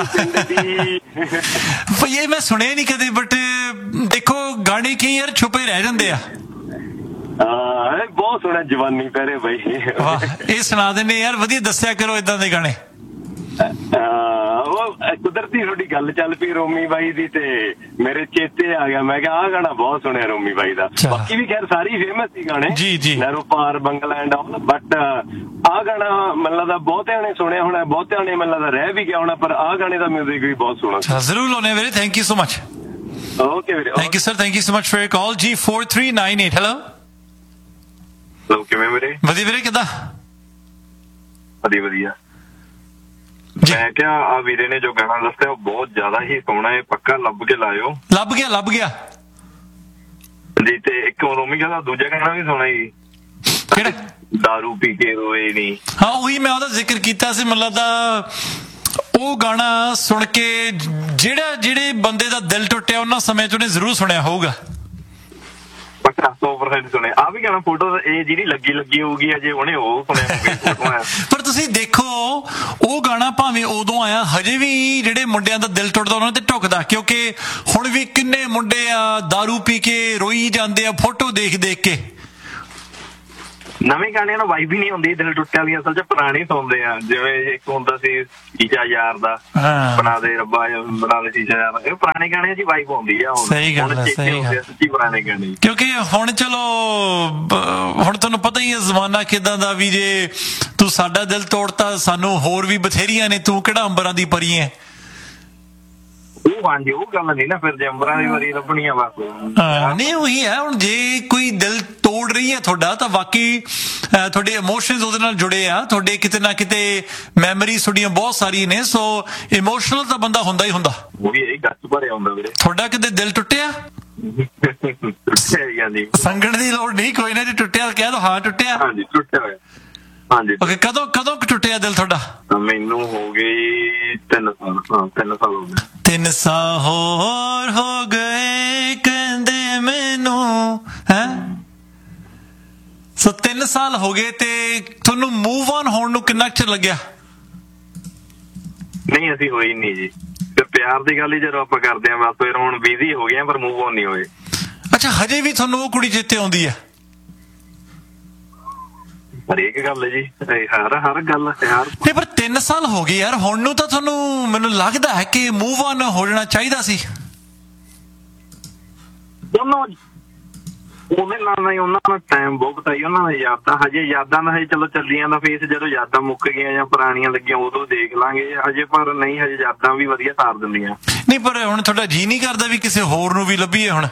ਇਹ ਮੈਂ ਸੁਣਿਆ ਨਹੀਂ ਕਦੇ, ਬਟ ਦੇਖੋ ਗਾਣੇ ਕਈ ਯਾਰ ਛੁਪੇ ਰਹਿ ਜਾਂਦੇ ਆ। ਬਹੁਤ ਸੋਹਣਾ ਜਵਾਨੀ ਪਹਿਰੇ ਬਈ। ਵਾਹ, ਇਹ ਸੁਣਾ ਦਿੰਦੇ ਯਾਰ, ਵਧੀਆ ਦੱਸਿਆ ਕਰੋ ਏਦਾਂ ਦੇ ਗਾਣੇ। ਉਹ ਕੁਦਰਤੀ ਤੁਹਾਡੀ ਗੱਲ ਚੱਲ ਪਈ ਰੋਮੀ ਬਾਈ ਦੀ, ਤੇ ਮੇਰੇ ਚੇਤੇ ਆ ਗਿਆ। ਮੈਂ ਕਿਹਾ ਆਹ ਗਾਣਾ ਬਹੁਤ ਸੁਣਿਆ ਰੋਮੀ ਬਾਈ ਦਾ। ਬਾਕੀ ਵੀ ਖੈਰ ਸਾਰੀ ਫੇਮਸ ਸੀ ਗਾਣੇ, ਨਹਿਰੂ ਪਾਰ, ਬੰਗਲੈਂਡ, ਬਟ ਆਹ ਗਾਣਾ ਮੈਨੂੰ ਲੱਗਦਾ ਬਹੁਤਿਆਂ ਨੇ ਸੁਣਿਆ ਹੋਣਾ, ਬਹੁਤਿਆਂ ਨੇ ਮੈਨੂੰ ਲੱਗਦਾ ਰਹਿ ਵੀ ਗਿਆ ਹੋਣਾ, ਪਰ ਆਹ ਗਾਣੇ ਦਾ ਮਿਊਜ਼ਿਕ ਵੀ ਬਹੁਤ ਸੋਹਣਾ। ਜ਼ਰੂਰ ਲਾਉਣੇ ਵੀਰੇ, thank you so much. Okay ਵੀਰੇ, thank you sir, thank you so much for your call. ਜੀ 4398 ਹੈਲੋ। ਹੈਲੋ, ਕਿਵੇਂ ਵੀਰੇ? ਵਧੀਆ ਵੀਰੇ, ਕਿੱਦਾਂ? ਵਧੀਆ। ਮੈਂ ਕਿਹਾ ਆ ਵੀਰੇ ਨੇ ਜੋ ਗਾਣਾ ਦੱਸਿਆ ਉਹ ਬਹੁਤ ਜ਼ਿਆਦਾ ਹੀ ਸੋਹਣਾ ਹੈ, ਪੱਕਾ ਲੱਭ ਕੇ ਲਾਇਓ। ਲੱਭ ਗਿਆ ਜੀ। ਤੇ ਇੱਕ ਰੋਮੀਗਾ ਦਾ ਦੂਜਾ ਗਾਣਾ ਵੀ ਸੋਹਣਾ ਜੀ, ਕਿਹੜਾ? ਦਾਰੂ ਪੀ ਕੇ ਰੋਏ ਨੀ। ਹਾਂ, ਉਹੀ ਮੈਂ ਉਹਦਾ ਜ਼ਿਕਰ ਕੀਤਾ ਸੀ। ਮੈਨੂੰ ਲੱਗਦਾ ਉਹ ਗਾਣਾ ਸੁਣ ਕੇ ਜਿਹੜੇ ਬੰਦੇ ਦਾ ਦਿਲ ਟੁੱਟਿਆ ਉਹਨਾਂ ਸਮੇਂ ਚ ਉਹਨੇ ਜ਼ਰੂਰ ਸੁਣਿਆ ਹੋਊਗਾ। 100% ਸੁਣਿਆ। ਆ ਵੀ ਗਾਣਾ ਫੋਟੋ ਇਹ ਜਿਹੜੀ ਲੱਗੀ ਹੋਊਗੀ ਅਜੇ ਉਹਨੇ ਉਹ ਸੁਣਿਆ ਹੋਊਗਾ। ਪਰ ਤੁਸੀਂ ਦੇਖੋ ਉਹ ਗਾਣਾ ਭਾਵੇਂ ਉਦੋਂ ਆਇਆ, ਹਜੇ ਵੀ ਜਿਹੜੇ ਮੁੰਡਿਆਂ ਦਾ ਦਿਲ ਟੁੱਟਦਾ ਉਹਨਾਂ ਤੇ ਢੁੱਕਦਾ, ਕਿਉਂਕਿ ਹੁਣ ਵੀ ਕਿੰਨੇ ਮੁੰਡੇ ਆ ਦਾਰੂ ਪੀ ਕੇ ਰੋਈ ਜਾਂਦੇ ਆ ਫੋਟੋ ਦੇਖ ਕੇ। ਨਵੇਂ ਗਾਣਿਆਂ ਨੂੰ ਵਾਈਬ ਹੀ ਨਹੀਂ ਹੁੰਦੀ ਦਿਲ ਟੁੱਟਿਆ ਦੀ, ਅਸਲ ਚ ਪੁਰਾਣੇ ਸੁਣਦੇ ਆ। ਜਿਵੇਂ ਇੱਕ ਹੁੰਦਾ ਸੀ ਸ਼ੀਸ਼ਾ ਯਾਰ ਦਾ, ਬਣਾ ਦੇ ਰੱਬਾ ਬਣਾ ਦੇ ਸ਼ੀਸ਼ਾ ਯਾਰ, ਇਹ ਪੁਰਾਣੇ ਗਾਣਿਆਂ ਦੀ ਵਾਈਬ ਹੁੰਦੀ ਆ। ਸਹੀ ਗੱਲ ਹੈ, ਸਹੀ ਗੱਲ। ਸੱਚੀ ਪੁਰਾਣੇ ਗਾਣੇ, ਕਿਉਂਕਿ ਹੁਣ ਚਲੋ ਹੁਣ ਤੁਹਾਨੂੰ ਪਤਾ ਹੀ ਹੈ ਜ਼ਮਾਨਾ ਕਿੱਦਾਂ ਦਾ, ਵੀ ਜੇ ਤੂੰ ਸਾਡਾ ਦਿਲ ਤੋੜਤਾ ਸਾਨੂੰ ਹੋਰ ਵੀ ਬਥੇਰੀਆਂ ਨੇ, ਤੂੰ ਕਿਹੜਾ ਅੰਬਰਾਂ ਦੀ ਪਰੀ ਹੈ। ਹਾਂਜੀ, ਉਹ ਗੱਲ ਨਹੀਂ ਨਾ ਫਿਰ, ਜੇ ਅੰਬਰਾਂ ਦੀ ਵਾਰੀ ਲੱਭਣੀ ਆ ਬਸ। ਨਹੀਂ, ਉਹੀ ਹੈ। ਹੁਣ ਜੇ ਕੋਈ ਦਿਲ ਤੋੜ ਰਹੀ ਹੈ ਤੁਹਾਡਾ, ਤਾਂ ਵਾਕਈ ਤੁਹਾਡੇ ਇਮੋਸ਼ਨਸ ਉਹਦੇ ਨਾਲ ਜੁੜੇ ਆ, ਤੁਹਾਡੇ ਕਿਤੇ ਨਾ ਕਿਤੇ ਮੈਮਰੀਜ਼ ਤੁਹਾਡੀਆਂ ਬਹੁਤ ਸਾਰੀਆਂ ਨੇ, ਸੋ ਇਮੋਸ਼ਨਲ ਤਾਂ ਬੰਦਾ ਹੁੰਦਾ ਹੀ ਹੁੰਦਾ। ਉਹ ਵੀ ਇਹ ਗੱਚ ਭਰਿਆ ਹੁੰਦਾ ਵੀਰੇ। ਤੁਹਾਡਾ ਕਿਤੇ ਦਿਲ ਟੁੱਟਿਆ? ਸੰਗਣ ਦੀ ਲੋੜ ਨਹੀਂ, ਕੋਈ ਨਾ, ਜੇ ਟੁੱਟਿਆ ਕਹਿ ਦੋ ਹਾਂ ਟੁੱਟਿਆ। ਹਾਂਜੀ, ਟੁੱਟਿਆ ਹੋਇਆ। ਹਾਂਜੀ। ਕਦੋਂ ਟੁੱਟਿਆ ਦਿਲ ਤੁਹਾਡਾ? ਮੈਨੂੰ ਹੋ ਗਈ 3 ਸਾਲ। 3 ਸਾਲ ਹੋ ਗਏ। 3 ਸਾਲ ਹੋਰ ਹੋ ਗਏ ਕਹਿੰਦੇ ਮੈਨੂੰ, ਹੈ? ਸੋ 3 ਸਾਲ ਹੋ ਗਏ, ਤੇ ਤੁਹਾਨੂੰ ਮੂਵ ਆਨ ਹੋਣ ਨੂੰ ਕਿੰਨਾ ਚਿਰ ਲੱਗਿਆ? ਨਹੀਂ, ਅਸੀਂ ਹੋਈ ਨਹੀਂ ਜੀ। ਤੇ ਪਿਆਰ ਦੀ ਗੱਲ ਹੀ ਜਦੋਂ ਆਪਾਂ ਕਰਦੇ ਹਾਂ ਬਸ, ਫਿਰ ਹੁਣ ਬਿਜ਼ੀ ਹੋ ਗਏ ਪਰ ਮੂਵ ਆਨ ਨਹੀਂ ਹੋਏ। ਅੱਛਾ, ਹਜੇ ਵੀ ਤੁਹਾਨੂੰ ਉਹ ਕੁੜੀ ਚੇਤੇ ਆਉਂਦੀ ਹੈ? ਹਰੇਕ ਗੱਲ ਹੈ ਜੀ, ਹਰ ਗੱਲ ਯਾਰ। ਨਹੀਂ, ਪਰ 3 ਸਾਲ ਹੋ ਗਏ ਯਾਰ, ਹੁਣ ਨੂੰ ਤਾਂ ਤੁਹਾਨੂੰ ਮੈਨੂੰ ਲੱਗਦਾ ਹੈ ਕਿ ਮੂਵ ਆਨ ਹੋ ਜਾਣਾ ਚਾਹੀਦਾ ਸੀ। ਉਹਦੇ ਨਾਲ ਨਹੀਂ, ਉਹਨਾਂ ਦਾ ਟਾਈਮ ਬਹੁਤ ਬਤਾਈ, ਉਹਨਾਂ ਦਾ ਯਾਦਾਂ ਹਜੇ ਦਾ ਹਜੇ ਚਲੋ ਚੱਲੀਆਂ ਦਾ ਫੇਸ, ਜਦੋਂ ਯਾਦਾਂ ਮੁੱਕ ਗਈਆਂ ਜਾਂ ਪੁਰਾਣੀਆਂ ਲੱਗੀਆਂ ਉਦੋਂ ਦੇਖ ਲਾਂਗੇ ਹਜੇ, ਪਰ ਨਹੀਂ ਹਜੇ ਯਾਦਾਂ ਵੀ ਵਧੀਆ ਸਾਰ ਦਿੰਦੀਆਂ। ਨਹੀਂ, ਪਰ ਹੁਣ ਤੁਹਾਡਾ ਜੀ ਨਹੀਂ ਕਰਦਾ ਵੀ ਕਿਸੇ ਹੋਰ ਨੂੰ ਵੀ ਲੱਭੀਏ? ਹੁਣ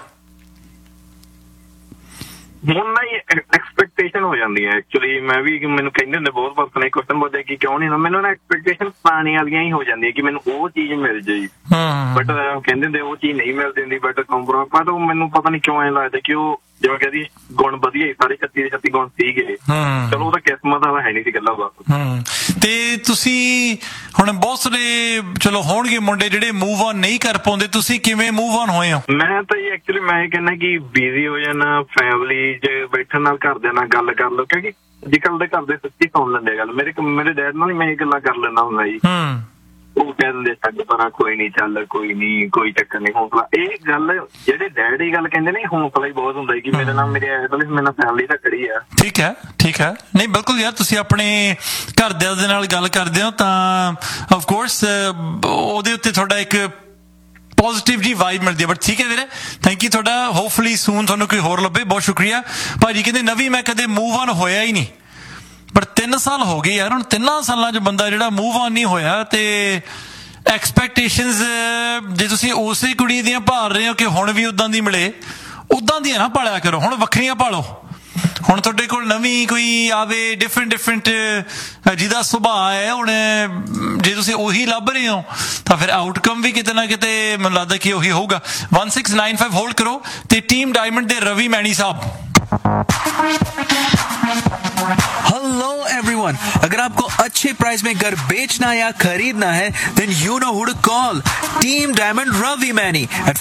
ਨਾ ਐਕਸਪੈਕਟੇਸ਼ਨ ਹੋ ਜਾਂਦੀ ਹੈ ਐਕਚੁਅਲੀ। ਮੈਂ ਵੀ, ਮੈਨੂੰ ਕਹਿੰਦੇ ਹੁੰਦੇ ਬਹੁਤ ਪਰਸਨ ਨੇ ਕੁਐਸਚਨ ਪੁੱਛਦੇ ਕਿ ਕਿਉਂ ਨਹੀਂ, ਮੈਨੂੰ ਨਾ ਐਕਸਪੈਕਟੇਸ਼ਨ ਪੁਰਾਣੀਆਂ ਵਾਲੀਆਂ ਹੀ ਹੋ ਜਾਂਦੀਆਂ ਕਿ ਮੈਨੂੰ ਉਹ ਚੀਜ਼ ਮਿਲ ਜਾਈ, ਬਟ ਕਹਿੰਦੇ ਹੁੰਦੇ ਉਹ ਚੀਜ਼ ਨਹੀਂ ਮਿਲਦੀ ਹੁੰਦੀ। ਬਟ ਕੰਪਰੋਮਾਈਜ਼ ਤਾਂ ਮੈਨੂੰ ਪਤਾ ਨਹੀਂ ਕਿਉਂ ਐਂ ਲੱਗਦਾ ਕਿ ਉਹ ਜਿਵੇਂ ਕਹਿੰਦੀ ਗੁਣ ਵਧੀਆ, ਸਾਰੇ 36 ਦੇ 36 ਗੁਣ ਸੀਗੇ, ਚਲੋ ਉਹ ਤਾਂ ਕਿਸਮਤ ਵਾਲਾ ਹੈ ਨਹੀਂ ਸੀ ਗੱਲਾਂ ਬਸ। ਤੇ ਤੁਸੀਂ ਹੁਣ ਬਹੁਤ ਸਾਰੇ ਚਲੋ ਹੋਣਗੇ ਮੁੰਡੇ ਜਿਹੜੇ ਮੂਵ ਆਨ ਨਹੀਂ ਕਰ ਪਾਉਂਦੇ, ਤੁਸੀਂ ਕਿਵੇਂ ਮੂਵ ਆਨ ਹੋਏ ਹੋ? ਮੈਂ ਤਾਂ ਜੀ ਐਕਚੁਅਲੀ ਮੈਂ ਇਹ ਕਹਿੰਦਾ ਕਿ ਬਿਜ਼ੀ ਹੋ ਜਾਣਾ, ਫੈਮਿਲੀ 'ਚ ਬੈਠਣ ਨਾਲ ਘਰਦਿਆਂ ਨਾਲ ਗੱਲ ਕਰ ਲਓ, ਕਿਉਂਕਿ ਅੱਜ ਕੱਲ੍ਹ ਦੇ ਘਰ ਦੇ ਸੱਚੀ ਸੁਣ ਲੈਂਦੇ ਗੱਲ। ਮੇਰੇ ਡੈਡ ਨਾਲ ਹੀ ਮੈਂ ਇਹ ਗੱਲਾਂ ਕਰ ਲੈਂਦਾ ਹੁੰਦਾ ਜੀ। ਉਹ ਕਹਿ ਦਿੰਦੇ ਛੱਡ ਪਰਾਂ, ਕੋਈ ਨੀ, ਚੱਲ ਕੋਈ ਨੀ, ਕੋਈ ਚੱਕਰ ਨੀ, ਹੌਸਲਾ। ਇਹ ਗੱਲ ਜਿਹੜੇ ਡੈਡ ਇਹ ਗੱਲ ਕਹਿੰਦੇ ਨੇ, ਹੌਸਲਾ ਹੀ ਬਹੁਤ ਹੁੰਦਾ ਕਿ ਮੇਰੇ ਨਾਲ ਮੇਰੇ ਨਾਲ ਫੈਮਿਲੀ ਤਾਂ ਖੜੀ ਆ। ਠੀਕ ਹੈ, ਠੀਕ ਹੈ। ਨਹੀਂ, ਬਿਲਕੁਲ ਯਾਰ, ਤੁਸੀਂ ਆਪਣੇ ਘਰਦਿਆਂ ਦੇ ਨਾਲ ਗੱਲ ਕਰਦੇ ਹੋ ਤਾਂ ਅਫਕੋਰਸ ਉਹਦੇ ਉੱਤੇ ਤੁਹਾਡਾ ਇੱਕ ਪੋਜ਼ਿਟਿਵ ਜੀ ਵਾਈਬ ਮਿਲਦੀ ਹੈ। ਬਟ ਠੀਕ ਹੈ ਵੀਰੇ, ਥੈਂਕ ਯੂ ਤੁਹਾਡਾ। ਹੋਪਫੁਲੀ ਸੂਨ ਤੁਹਾਨੂੰ ਕੋਈ ਹੋਰ ਲੱਭੇ। ਬਹੁਤ ਸ਼ੁਕਰੀਆ ਭਾਜੀ। ਕਹਿੰਦੇ ਨਵੀਂ ਮੈਂ ਕਦੇ ਮੂਵ ਆਨ ਹੋਇਆ ਹੀ ਨਹੀਂ, ਪਰ 3 ਸਾਲ ਹੋ ਗਏ ਯਾਰ। ਹੁਣ 3 ਸਾਲਾਂ 'ਚ ਬੰਦਾ ਜਿਹੜਾ ਮੂਵ ਆਨ ਨਹੀਂ ਹੋਇਆ, ਤੇ ਐਕਸਪੈਕਟੇਸ਼ਨਸ ਜੇ ਤੁਸੀਂ ਉਸੇ ਕੁੜੀ ਦੀਆਂ ਭਾਲ ਰਹੇ ਹੋ ਕਿ ਹੁਣ ਵੀ ਉਦਾਂ ਦੀ ਮਿਲੇ, ਉਦਾਂ ਦੀਆਂ ਨਾ ਪਾਲਿਆ ਕਰੋ, ਹੁਣ ਵੱਖਰੀਆਂ ਭਾਲੋ। ਹੁਣ ਤੁਹਾਡੇ ਕੋਲ ਨਵੀਂ ਕੋਈ ਆਵੇ ਡਿਫਰੈਂਟ ਜਿਹਦਾ ਸੁਭਾਅ ਹੈ, ਹੁਣ ਜੇ ਤੁਸੀਂ ਉਹੀ ਲੱਭ ਰਹੇ ਹੋ ਤਾਂ ਫਿਰ ਆਊਟਕਮ ਵੀ ਕਿਤੇ ਨਾ ਕਿਤੇ ਮੈਨੂੰ ਲੱਗਦਾ ਕਿ ਉਹੀ ਹੋਊਗਾ। 1695 ਹੋਲਡ ਕਰੋ। ਤੇ ਟੀਮ ਡਾਇਮੰਡ ਦੇ ਰਵੀ ਮੈਣੀ ਸਾਹਿਬ हेलो एवरीवन, अगर आपको अच्छे प्राइस में घर बेचना या खरीदना है then you know who to call. Team Diamond Ravi Mani at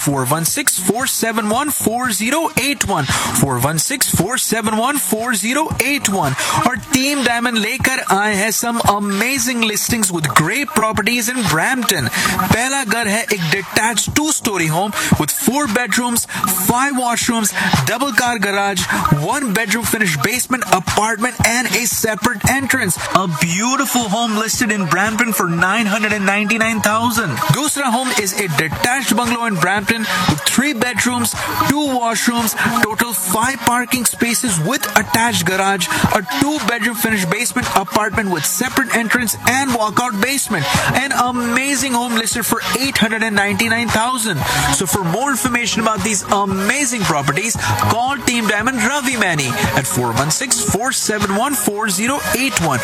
416-471-4081 416-471-4081 और Team Diamond लेकर आए हैं some amazing listings with great properties in Brampton. पहला घर है एक detached 2-story home with 4 bedrooms, 5 washrooms, double car garage, 1 bedroom finished basement apartment and a separate entrance. A beautiful home listed in Brampton for $999,000. दूसरा home is a detached bungalow in Brampton with 3 bedrooms, 2 washrooms, total 5 parking spaces with attached garage, a 2-bedroom finished basement apartment with separate entrance and walkout basement. An amazing home listed for $899,000. So for more information about these amazing properties, call Team Diamond Ravi Mani at 416-471-4081